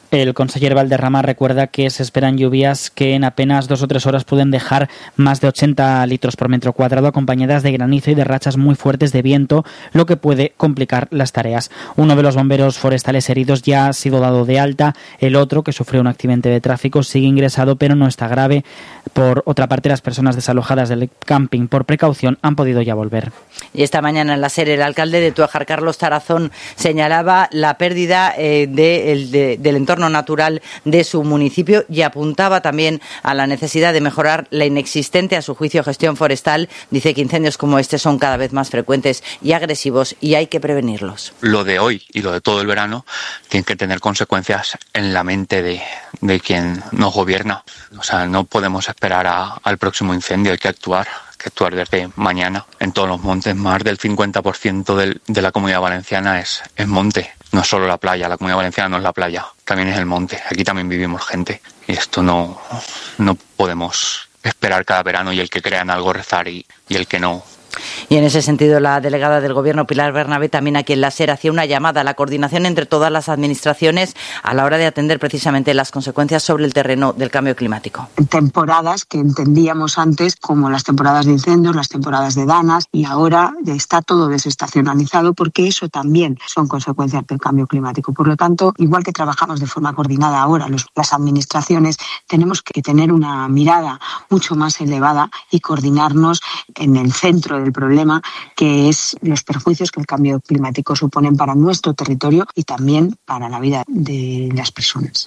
El conseller Valderrama recuerda que se esperan lluvias que en apenas dos o tres horas pueden dejar más de ochenta litros por metro cuadrado, acompañadas de granizo y de rachas muy fuertes de viento, lo que puede complicar las tareas. Uno de los bomberos forestales heridos ya ha sido dado de alta, el otro, que sufrió un accidente de tráfico, sigue ingresado pero no está grave. Por otra parte, las personas desalojadas del camping por precaución han podido ya volver. Y esta mañana en la SER el alcalde de Tuajar, Carlos Tarazón, señalaba la pérdida eh, de, el, de, del entorno natural de su municipio y apuntaba también a la necesidad de mejorar la inexistente, a su juicio, gestión forestal. Dice que incendios como este son cada vez más frecuentes y agresivos y hay que prevenirlos. Lo de hoy y lo de todo el verano tiene que tener consecuencias en la mente de, de quien nos gobierna. O sea, no podemos esperar a, al próximo incendio, hay que actuar. que actuar desde mañana. En todos los montes, más del cincuenta por ciento del, de la Comunidad Valenciana es, es monte. No es solo la playa, la Comunidad Valenciana no es la playa, también es el monte. Aquí también vivimos gente y esto no, no podemos esperar cada verano y el que crea en algo rezar y, y el que no. Y en ese sentido, la delegada del Gobierno, Pilar Bernabé, también aquí en la SER, hacía una llamada a la coordinación entre todas las administraciones a la hora de atender precisamente las consecuencias sobre el terreno del cambio climático. Temporadas que entendíamos antes como las temporadas de incendios, las temporadas de danas, y ahora está todo desestacionalizado porque eso también son consecuencias del cambio climático. Por lo tanto, igual que trabajamos de forma coordinada ahora los, las administraciones, tenemos que tener una mirada mucho más elevada y coordinarnos en el centro del problema, que es los perjuicios que el cambio climático suponen para nuestro territorio y también para la vida de las personas.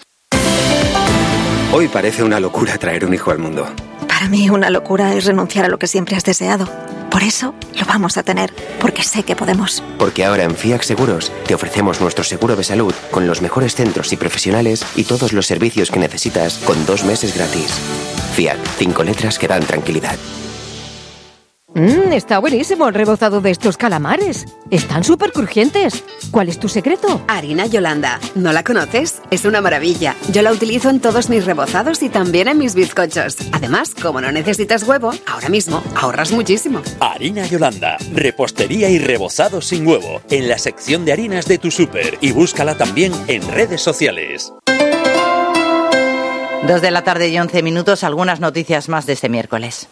Hoy parece una locura traer un hijo al mundo. Para mí una locura es renunciar a lo que siempre has deseado. Por eso lo vamos a tener, porque sé que podemos. Porque ahora en Fiac Seguros te ofrecemos nuestro seguro de salud con los mejores centros y profesionales y todos los servicios que necesitas con dos meses gratis. Fiac, cinco letras que dan tranquilidad. Mmm, está buenísimo el rebozado de estos calamares. Están súper crujientes. ¿Cuál es tu secreto? Harina Yolanda. ¿No la conoces? Es una maravilla. Yo la utilizo en todos mis rebozados y también en mis bizcochos. Además, como no necesitas huevo, ahora mismo ahorras muchísimo. Harina Yolanda. Repostería y rebozado sin huevo. En la sección de harinas de tu súper. Y búscala también en redes sociales. Dos de la tarde y once minutos. Algunas noticias más de este miércoles.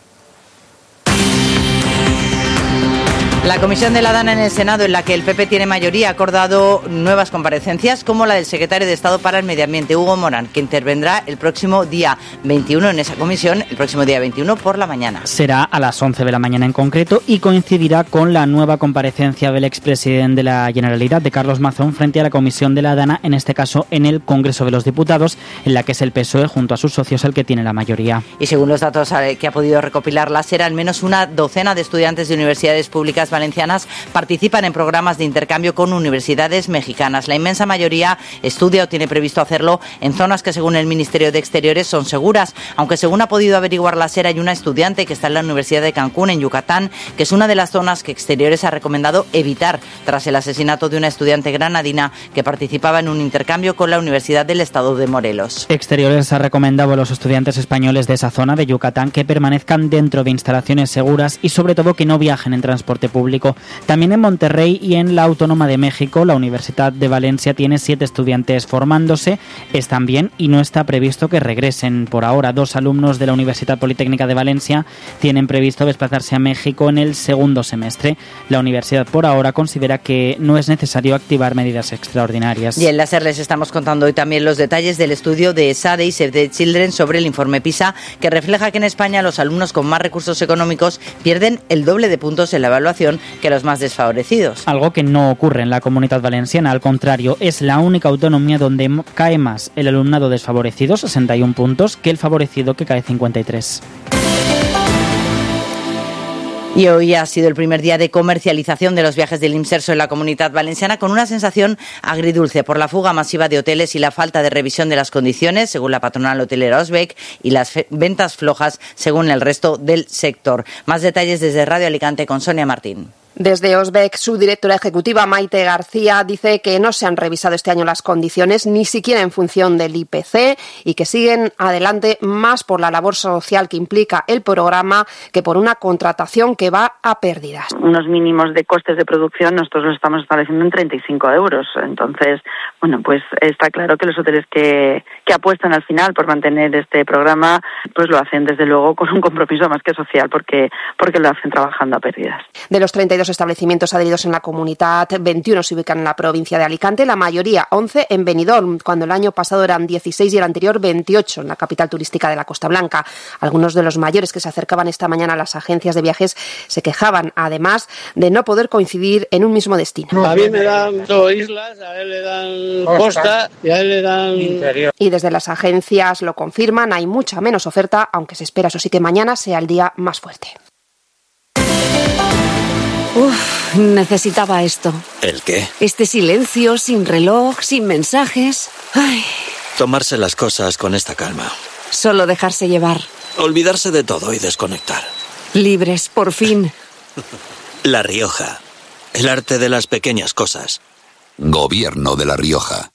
La comisión de la Dana en el Senado, en la que el P P tiene mayoría, ha acordado nuevas comparecencias, como la del secretario de Estado para el Medio Ambiente, Hugo Morán, que intervendrá el próximo día veintiuno en esa comisión, el próximo día veintiuno por la mañana. Será a las once de la mañana en concreto y coincidirá con la nueva comparecencia del expresidente de la Generalitat, de Carlos Mazón, frente a la comisión de la Dana, en este caso en el Congreso de los Diputados, en la que es el P S O E junto a sus socios el que tiene la mayoría. Y según los datos que ha podido recopilar la SER, al menos una docena de estudiantes de universidades públicas valencianas participan en programas de intercambio con universidades mexicanas. La inmensa mayoría estudia o tiene previsto hacerlo en zonas que, según el Ministerio de Exteriores, son seguras, aunque según ha podido averiguar la SER, hay una estudiante que está en la Universidad de Cancún, en Yucatán, que es una de las zonas que Exteriores ha recomendado evitar tras el asesinato de una estudiante granadina que participaba en un intercambio con la Universidad del Estado de Morelos. Exteriores ha recomendado a los estudiantes españoles de esa zona de Yucatán que permanezcan dentro de instalaciones seguras y sobre todo que no viajen en transporte público. También en Monterrey y en la Autónoma de México, la Universidad de Valencia tiene siete estudiantes formándose, están bien y no está previsto que regresen. Por ahora, dos alumnos de la Universidad Politécnica de Valencia tienen previsto desplazarse a México en el segundo semestre. La universidad por ahora considera que no es necesario activar medidas extraordinarias. Y en la SER les estamos contando hoy también los detalles del estudio de ESADE y Save the Children sobre el informe PISA, que refleja que en España los alumnos con más recursos económicos pierden el doble de puntos en la evaluación que los más desfavorecidos. Algo que no ocurre en la Comunidad Valenciana, al contrario, es la única autonomía donde cae más el alumnado desfavorecido, sesenta y uno puntos, que el favorecido, que cae cincuenta y tres. Y hoy ha sido el primer día de comercialización de los viajes del Imserso en la Comunidad Valenciana, con una sensación agridulce por la fuga masiva de hoteles y la falta de revisión de las condiciones, según la patronal hotelera Osbec, y las ventas flojas, según el resto del sector. Más detalles desde Radio Alicante con Sonia Martín. Desde Osbec, su directora ejecutiva, Maite García, dice que no se han revisado este año las condiciones, ni siquiera en función del I P C, y que siguen adelante más por la labor social que implica el programa que por una contratación que va a pérdidas. Unos mínimos de costes de producción nosotros los estamos estableciendo en treinta y cinco euros. Entonces, bueno, pues está claro que los hoteles que, que apuestan al final por mantener este programa, pues lo hacen desde luego con un compromiso más que social, porque, porque lo hacen trabajando a pérdidas. De los treinta y dos establecimientos adheridos en la comunidad, veintiuno se ubican en la provincia de Alicante, la mayoría, once, en Benidorm, cuando el año pasado eran dieciséis y el anterior veintiocho en la capital turística de la Costa Blanca. Algunos de los mayores que se acercaban esta mañana a las agencias de viajes se quejaban, además de no poder coincidir en un mismo destino. A mí me dan dos islas, a él le dan costa y a él le dan interior. Y desde las agencias lo confirman, hay mucha menos oferta, aunque se espera, eso sí, que mañana sea el día más fuerte. Uf, necesitaba esto. ¿El qué? Este silencio, sin reloj, sin mensajes. Ay. Tomarse las cosas con esta calma. Solo dejarse llevar. Olvidarse de todo y desconectar. Libres, por fin. La Rioja. El arte de las pequeñas cosas. Gobierno de La Rioja.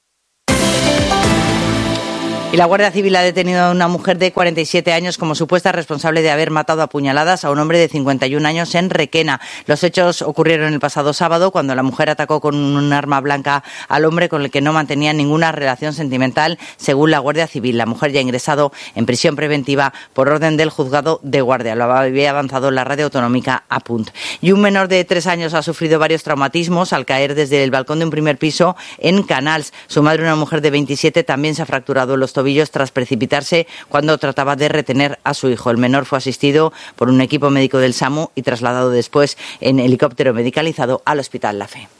Y la Guardia Civil ha detenido a una mujer de cuarenta y siete años como supuesta responsable de haber matado a puñaladas a un hombre de cincuenta y un años en Requena. Los hechos ocurrieron el pasado sábado cuando la mujer atacó con un arma blanca al hombre con el que no mantenía ninguna relación sentimental, según la Guardia Civil. La mujer ya ha ingresado en prisión preventiva por orden del juzgado de guardia. Lo había avanzado la radio autonómica Apunt. Y un menor de tres años ha sufrido varios traumatismos al caer desde el balcón de un primer piso en Canals. Su madre, una mujer de veintisiete, también se ha fracturado los tobillos tras precipitarse cuando trataba de retener a su hijo. El menor fue asistido por un equipo médico del SAMU y trasladado después en helicóptero medicalizado al Hospital La Fe.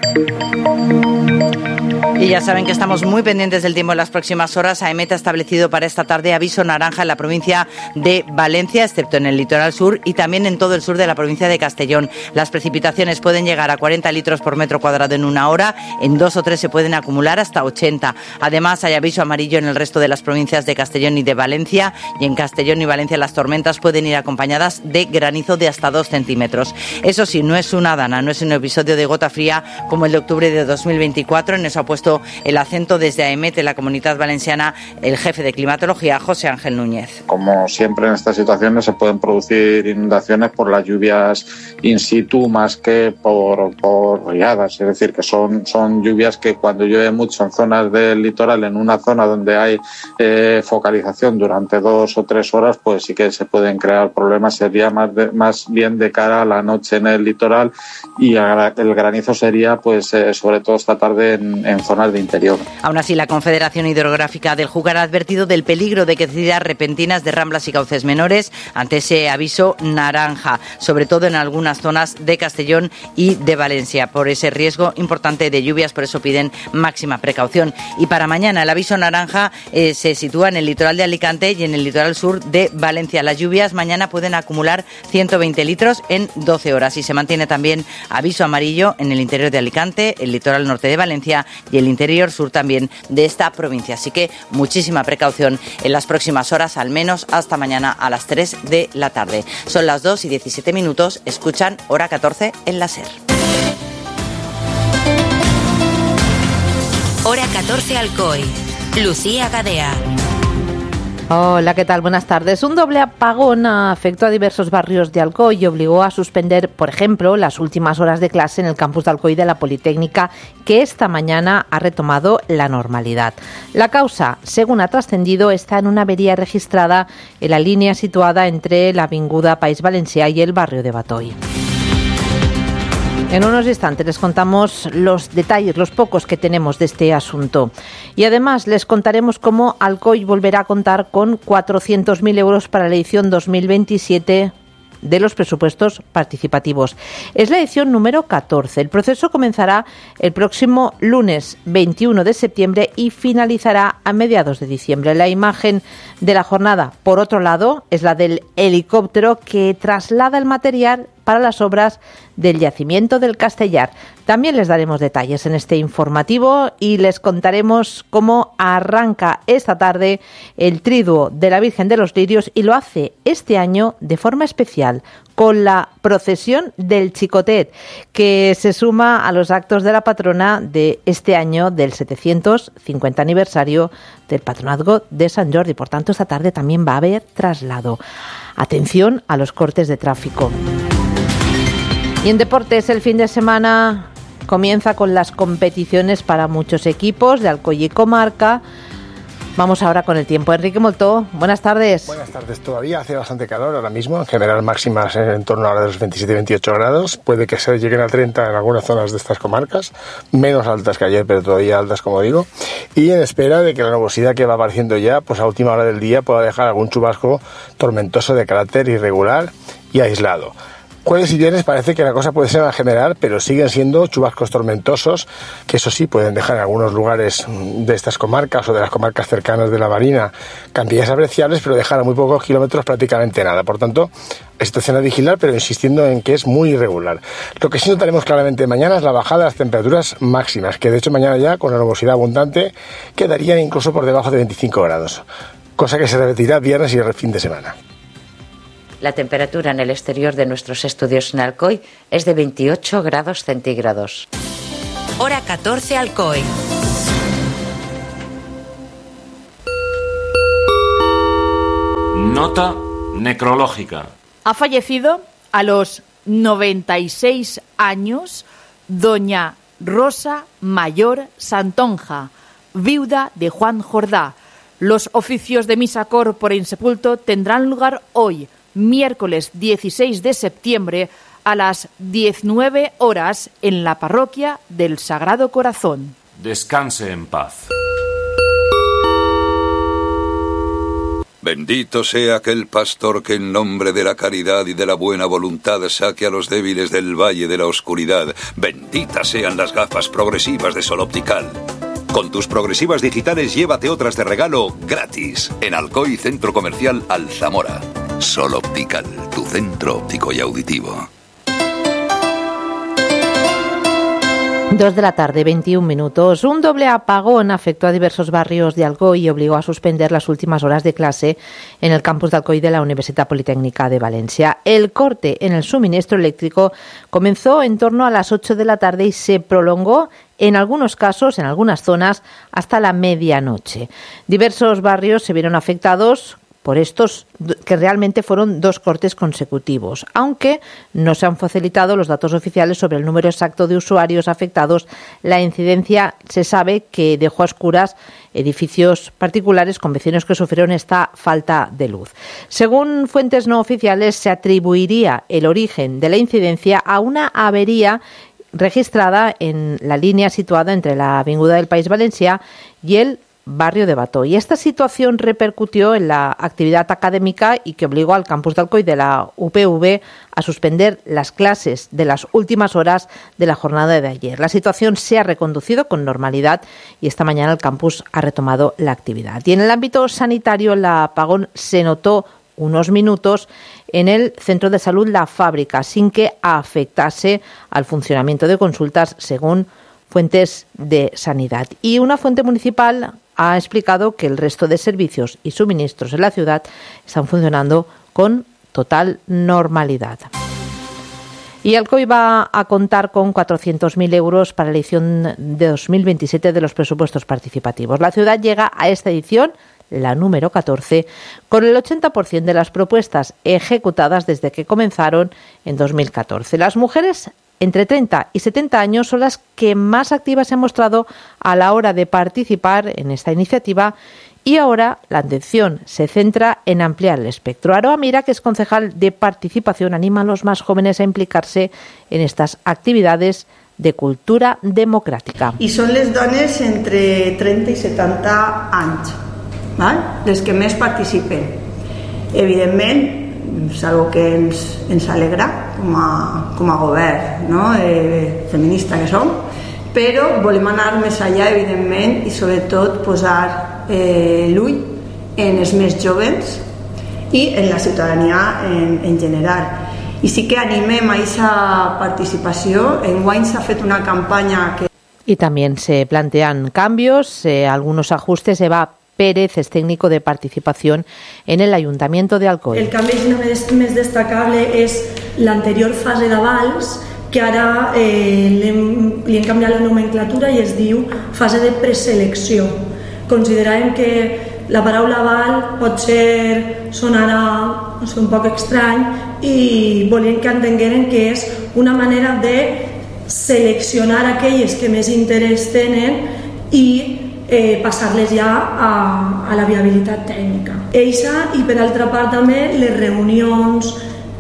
Y ya saben que estamos muy pendientes del tiempo en las próximas horas. AEMET ha establecido para esta tarde aviso naranja en la provincia de Valencia, excepto en el litoral sur, y también en todo el sur de la provincia de Castellón. Las precipitaciones pueden llegar a cuarenta litros por metro cuadrado en una hora, en dos o tres se pueden acumular hasta ochenta. Además, hay aviso amarillo en el resto de las provincias de Castellón y de Valencia, y en Castellón y Valencia las tormentas pueden ir acompañadas de granizo de hasta dos centímetros. Eso sí, no es una dana, no es un episodio de gota fría como el de octubre de dos mil veinticuatro. En eso ha puesto el acento desde AEMET en la Comunidad Valenciana el jefe de climatología, José Ángel Núñez. Como siempre en estas situaciones se pueden producir inundaciones por las lluvias in situ más que por, por riadas, es decir, que son, son lluvias que cuando llueve mucho en zonas del litoral, en una zona donde hay eh, focalización durante dos o tres horas, pues sí que se pueden crear problemas. Sería más, de, más bien de cara a la noche en el litoral, y el granizo sería pues eh, sobre todo esta tarde en, en zonas de interior. Aún así, la Confederación Hidrográfica del Júcar ha advertido del peligro de caídas repentinas de ramblas y cauces menores ante ese aviso naranja, sobre todo en algunas zonas de Castellón y de Valencia, por ese riesgo importante de lluvias. Por eso piden máxima precaución. Y para mañana el aviso naranja eh, se sitúa en el litoral de Alicante y en el litoral sur de Valencia. Las lluvias mañana pueden acumular ciento veinte litros en doce horas, y se mantiene también aviso amarillo en el interior de Alicante, el litoral norte de Valencia y el interior sur también de esta provincia. Así que muchísima precaución en las próximas horas, al menos hasta mañana a las tres de la tarde. Son las dos y diecisiete minutos. Escuchan Hora catorce en la SER. Hora catorce Alcoy. Lucía Gadea. Hola, ¿qué tal? Buenas tardes. Un doble apagón afectó a diversos barrios de Alcoy y obligó a suspender, por ejemplo, las últimas horas de clase en el campus de Alcoy de la Politécnica, que esta mañana ha retomado la normalidad. La causa, según ha trascendido, está en una avería registrada en la línea situada entre la avinguda País Valencià y el barrio de Batoy. En unos instantes les contamos los detalles, los pocos que tenemos de este asunto. Y además les contaremos cómo Alcoy volverá a contar con cuatrocientos mil euros para la edición dos mil veintisiete de los presupuestos participativos. Es la edición número catorce. El proceso comenzará el próximo lunes veintiuno de septiembre y finalizará a mediados de diciembre. La imagen de la jornada, por otro lado, es la del helicóptero que traslada el material para las obras del yacimiento del Castellar. También les daremos detalles en este informativo y les contaremos cómo arranca esta tarde el Triduo de la Virgen de los Lirios, y lo hace este año de forma especial con la procesión del Chicotet, que se suma a los actos de la patrona de este año del setecientos cincuenta aniversario del Patronazgo de Sant Jordi. Por tanto, esta tarde también va a haber traslado. Atención a los cortes de tráfico. Y en deportes, el fin de semana comienza con las competiciones para muchos equipos de Alcoy y comarca. Vamos ahora con el tiempo. Enrique Moltó, buenas tardes. Buenas tardes. Todavía hace bastante calor ahora mismo, en general máximas en torno a los veintisiete veintiocho grados. Puede que se lleguen a treinta en algunas zonas de estas comarcas, menos altas que ayer, pero todavía altas, como digo. Y en espera de que la nubosidad que va apareciendo ya, pues a última hora del día, pueda dejar algún chubasco tormentoso de carácter irregular y aislado. Jueves y viernes parece que la cosa puede ser en general, pero siguen siendo chubascos tormentosos, que eso sí, pueden dejar en algunos lugares de estas comarcas o de las comarcas cercanas de la Marina cantidades apreciables, pero dejar a muy pocos kilómetros prácticamente nada. Por tanto, situación a vigilar, pero insistiendo en que es muy irregular. Lo que sí notaremos claramente mañana es la bajada de las temperaturas máximas, que de hecho mañana ya, con la nubosidad abundante, quedarían incluso por debajo de veinticinco grados, cosa que se repetirá viernes y el fin de semana. La temperatura en el exterior de nuestros estudios en Alcoy es de veintiocho grados centígrados. Hora catorce, Alcoy. Nota necrológica. Ha fallecido a los noventa y seis años doña Rosa Mayor Santonja, viuda de Juan Jordá. Los oficios de misa corpore insepulto tendrán lugar hoy, miércoles dieciséis de septiembre, a las diecinueve horas en la parroquia del Sagrado Corazón. Descanse en paz. Bendito sea aquel pastor que en nombre de la caridad y de la buena voluntad saque a los débiles del valle de la oscuridad. Benditas sean las gafas progresivas de Sol Optical. Con tus progresivas digitales llévate otras de regalo gratis en Alcoy Centro Comercial Alzamora. Sol Optical, tu centro óptico y auditivo. Dos de la tarde, veintiún minutos. Un doble apagón afectó a diversos barrios de Alcoy y obligó a suspender las últimas horas de clase en el campus de Alcoy de la Universidad Politécnica de Valencia. El corte en el suministro eléctrico comenzó en torno a las ocho de la tarde y se prolongó en algunos casos, en algunas zonas, hasta la medianoche. Diversos barrios se vieron afectados por estos, que realmente fueron dos cortes consecutivos, aunque no se han facilitado los datos oficiales sobre el número exacto de usuarios afectados. La incidencia se sabe que dejó a oscuras edificios particulares con vecinos que sufrieron esta falta de luz. Según fuentes no oficiales, se atribuiría el origen de la incidencia a una avería registrada en la línea situada entre la Avinguda del País Valencià y el barrio de Bató. Y esta situación repercutió en la actividad académica y que obligó al campus de Alcoy de la U P V a suspender las clases de las últimas horas de la jornada de ayer. La situación se ha reconducido con normalidad y esta mañana el campus ha retomado la actividad. Y en el ámbito sanitario, el apagón se notó unos minutos en el centro de salud La Fábrica, sin que afectase al funcionamiento de consultas, según fuentes de sanidad. Y una fuente municipal ha explicado que el resto de servicios y suministros en la ciudad están funcionando con total normalidad. Y Alcoy va a contar con cuatrocientos mil euros para la edición de dos mil veintisiete de los presupuestos participativos. La ciudad llega a esta edición, la número catorce, con el ochenta por ciento de las propuestas ejecutadas desde que comenzaron en dos mil catorce. Las mujeres entre treinta y setenta años son las que más activas se han mostrado a la hora de participar en esta iniciativa y ahora la atención se centra en ampliar el espectro. Aroa Mira, que es concejal de participación, anima a los más jóvenes a implicarse en estas actividades de cultura democràtica. I són les dones entre trenta i setanta anys, val? Les que més participen. Evidentment, és algo que ens, ens alegra com a, com a govern, no? eh, feminista que som, però volem anar més allà, evidentment, i sobretot posar eh, l'ull en els més joves i en la ciutadania en, en general. I sí que animem a aquesta participació. Enguany s'ha fet una campanya que... Y también se plantean cambios, eh, algunos ajustes. Eva Pérez es técnico de participación en el Ayuntamiento de Alcoi. El canvi més, més destacable és l'anterior fase d'avals, que ara eh, li, hem, li hem canviat la nomenclatura i es diu fase de preselecció. Consideràvem que la paraula aval pot ser sonarà no sé, un poc estrany i volíem que entengueren que és una manera de seleccionar aquelles que més interès tenen i eh, passar-les ja a, a la viabilitat tècnica. Eixa, i per altra part també les reunions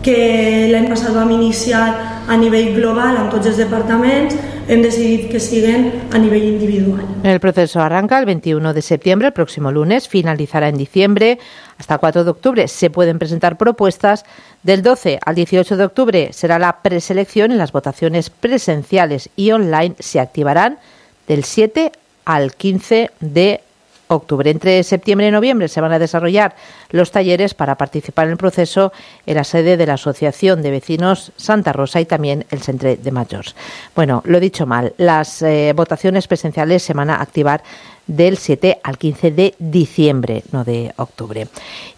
que l'any passat vam iniciar a nivell global amb tots els departaments, hem decidit que siguen a nivell individual. El proceso arranca el veintiuno de septiembre, el próximo lunes, finalizará en diciembre. Hasta el cuatro de octubre se pueden presentar propuestas. Del doce al dieciocho de octubre será la preselección y las votaciones presenciales y online se activarán del siete al quince de octubre. Entre septiembre y noviembre se van a desarrollar los talleres para participar en el proceso en la sede de la Asociación de Vecinos Santa Rosa y también el Centre de Mayors. Bueno, lo he dicho mal, las eh, votaciones presenciales se van a activar del siete al quince de diciembre, no de octubre.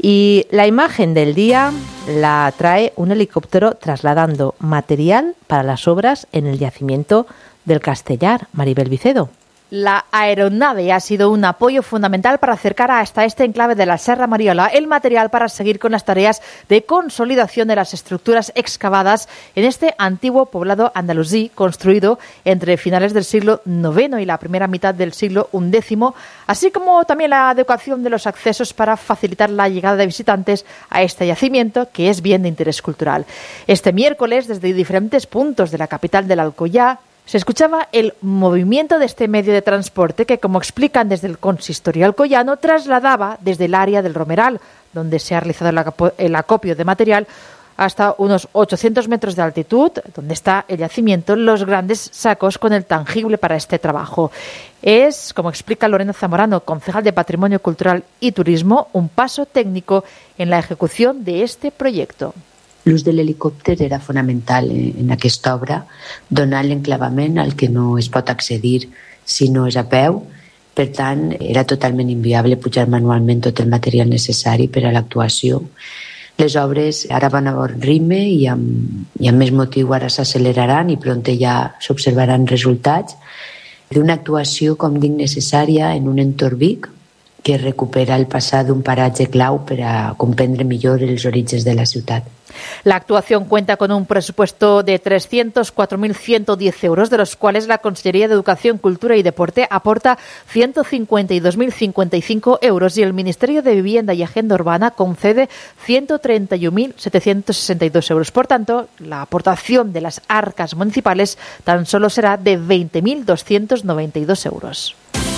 Y la imagen del día la trae un helicóptero trasladando material para las obras en el yacimiento del Castellar. Maribel Vicedo. La aeronave ha sido un apoyo fundamental para acercar hasta este enclave de la Serra Mariola el material para seguir con las tareas de consolidación de las estructuras excavadas en este antiguo poblado andalusí construido entre finales del siglo noveno y la primera mitad del siglo undécimo, así como también la adecuación de los accesos para facilitar la llegada de visitantes a este yacimiento, que es bien de interés cultural. Este miércoles, desde diferentes puntos de la capital del Alcoyá, se escuchaba el movimiento de este medio de transporte que, como explican desde el consistorio alcoyano, trasladaba desde el área del Romeral, donde se ha realizado el acopio de material, hasta unos ochocientos metros de altitud, donde está el yacimiento, los grandes sacos con el tangible para este trabajo. Es, como explica Lorena Zamorano, concejal de Patrimonio Cultural y Turismo, un paso técnico en la ejecución de este proyecto. L'ús de l'helicòpter era fonamental en aquesta obra, donar l'enclavament al que no es pot accedir si no és a peu. Per tant, era totalment inviable pujar manualment tot el material necessari per a l'actuació. Les obres ara van a bon ritme i amb, i amb més motiu ara s'acceleraran i pront ja s'observaran resultats d'una actuació, com dic, necessària en un entorn Vic que recupera el passat d'un paratge clau per a comprendre millor els orígens de la ciutat. La actuación cuenta con un presupuesto de trescientos cuatro mil ciento diez euros, de los cuales la Consellería de Educación, Cultura y Deporte aporta ciento cincuenta y dos mil cincuenta y cinco euros y el Ministerio de Vivienda y Agenda Urbana concede ciento treinta y un mil setecientos sesenta y dos euros. Por tanto, la aportación de las arcas municipales tan solo será de veinte mil doscientos noventa y dos euros.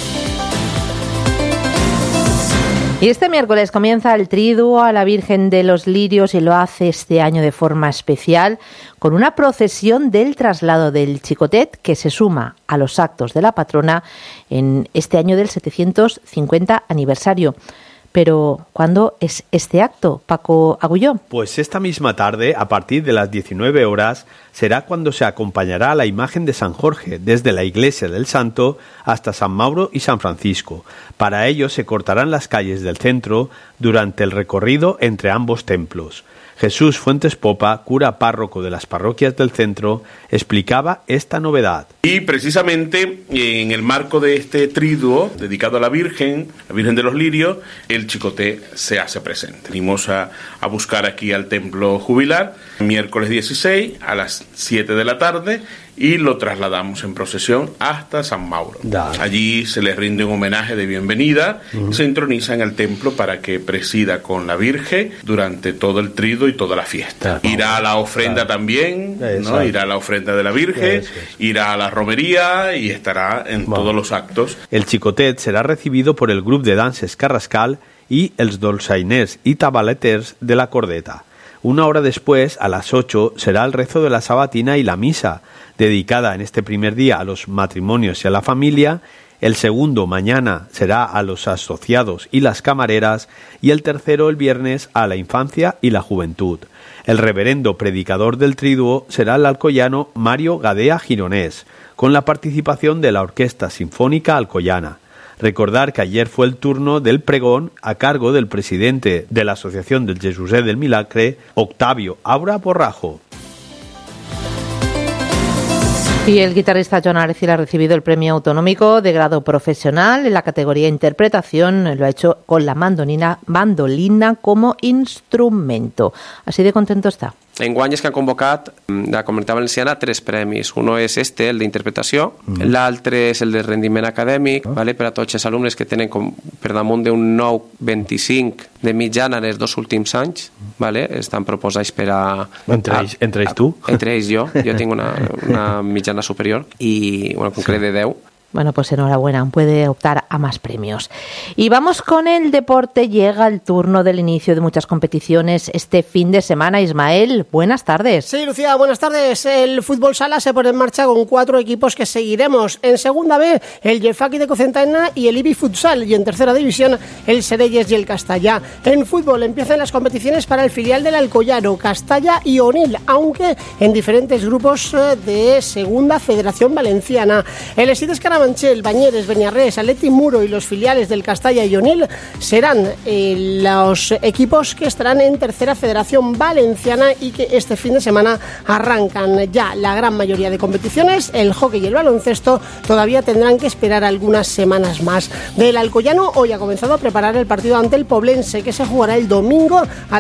Y este miércoles comienza el triduo a la Virgen de los Lirios y lo hace este año de forma especial con una procesión del traslado del Chicotet que se suma a los actos de la patrona en este año del setecientos cincuenta aniversario. Pero, ¿cuándo es este acto, Paco Agulló? Pues esta misma tarde, a partir de las diecinueve horas, será cuando se acompañará a la imagen de San Jorge, desde la iglesia del Santo hasta San Mauro y San Francisco. Para ello se cortarán las calles del centro durante el recorrido entre ambos templos. Jesús Fuentes Popa, cura párroco de las parroquias del centro, explicaba esta novedad. Y precisamente en el marco de este triduo dedicado a la Virgen, la Virgen de los Lirios, el Chicoté se hace presente. Venimos a, a buscar aquí al templo jubilar, miércoles dieciséis a las siete de la tarde, y lo trasladamos en procesión hasta San Mauro. Dale. Allí se le rinde un homenaje de bienvenida uh-huh. y se introniza en el templo para que presida con la Virgen durante todo el triduo y toda la fiesta. Dale. Irá a la ofrenda Dale. también, ¿no? Irá a la ofrenda de la Virgen, Eso. irá a la romería y estará en bueno. todos los actos. El Chicotet será recibido por el grup de danses Carrascal y els dolçainers y tabaleters de la Cordeta. Una hora después, a las ocho, será el rezo de la sabatina y la misa, dedicada en este primer día a los matrimonios y a la familia, El segundo mañana será a los asociados y las camareras y el tercero el viernes a la infancia y la juventud. El reverendo predicador del triduo será el alcoyano Mario Gadea Gironés, con la participación de la Orquesta Sinfónica Alcoyana. Recordar que ayer fue el turno del pregón a cargo del presidente de la Asociación del Jesuset del Milagre, Octavio Aura Borrajo. Y el guitarrista Jon Arcil ha recibido el premio autonómico de grado profesional en la categoría interpretación. Lo ha hecho con la mandolina, mandolina como instrumento. Así de contento está. Enguany és que han convocat de la Comunitat Valenciana tres premis. Uno és este, el d'interpretació, mm. l'altre és el de rendiment acadèmic, oh. vale, per a tots els alumnes que tenen com, per damunt d'un nou coma vint-i-cinc de mitjana en els dos últims anys, vale, estan proposats per a... Entre ells, a, entre ells tu? A, entre ells jo, jo tinc una, una mitjana superior i una concret de deu. Bueno, pues enhorabuena, puede optar a más premios. Y vamos con el deporte. Llega el turno del inicio de muchas competiciones este fin de semana. Ismael, buenas tardes. Sí, Lucía, buenas tardes. El fútbol sala se pone en marcha con cuatro equipos que seguiremos. En segunda B, el Jefaki de Cocentaina y el Ibi Futsal. Y en tercera división, el Sereyes y el Castalla. En fútbol empiezan las competiciones para el filial del Alcoyano, Castalla y Onil, aunque en diferentes grupos de segunda Federación Valenciana. El Esides Carabanchel, Bañeres, Beniarrés, Atleti Muro y los filiales del Castalla y Onil serán eh, los equipos que estarán en tercera Federación Valenciana y que este fin de semana arrancan ya la gran mayoría de competiciones. El hockey y el baloncesto todavía tendrán que esperar algunas semanas más. Del Alcoyano hoy ha comenzado a preparar el partido ante el Poblense, que se jugará el domingo a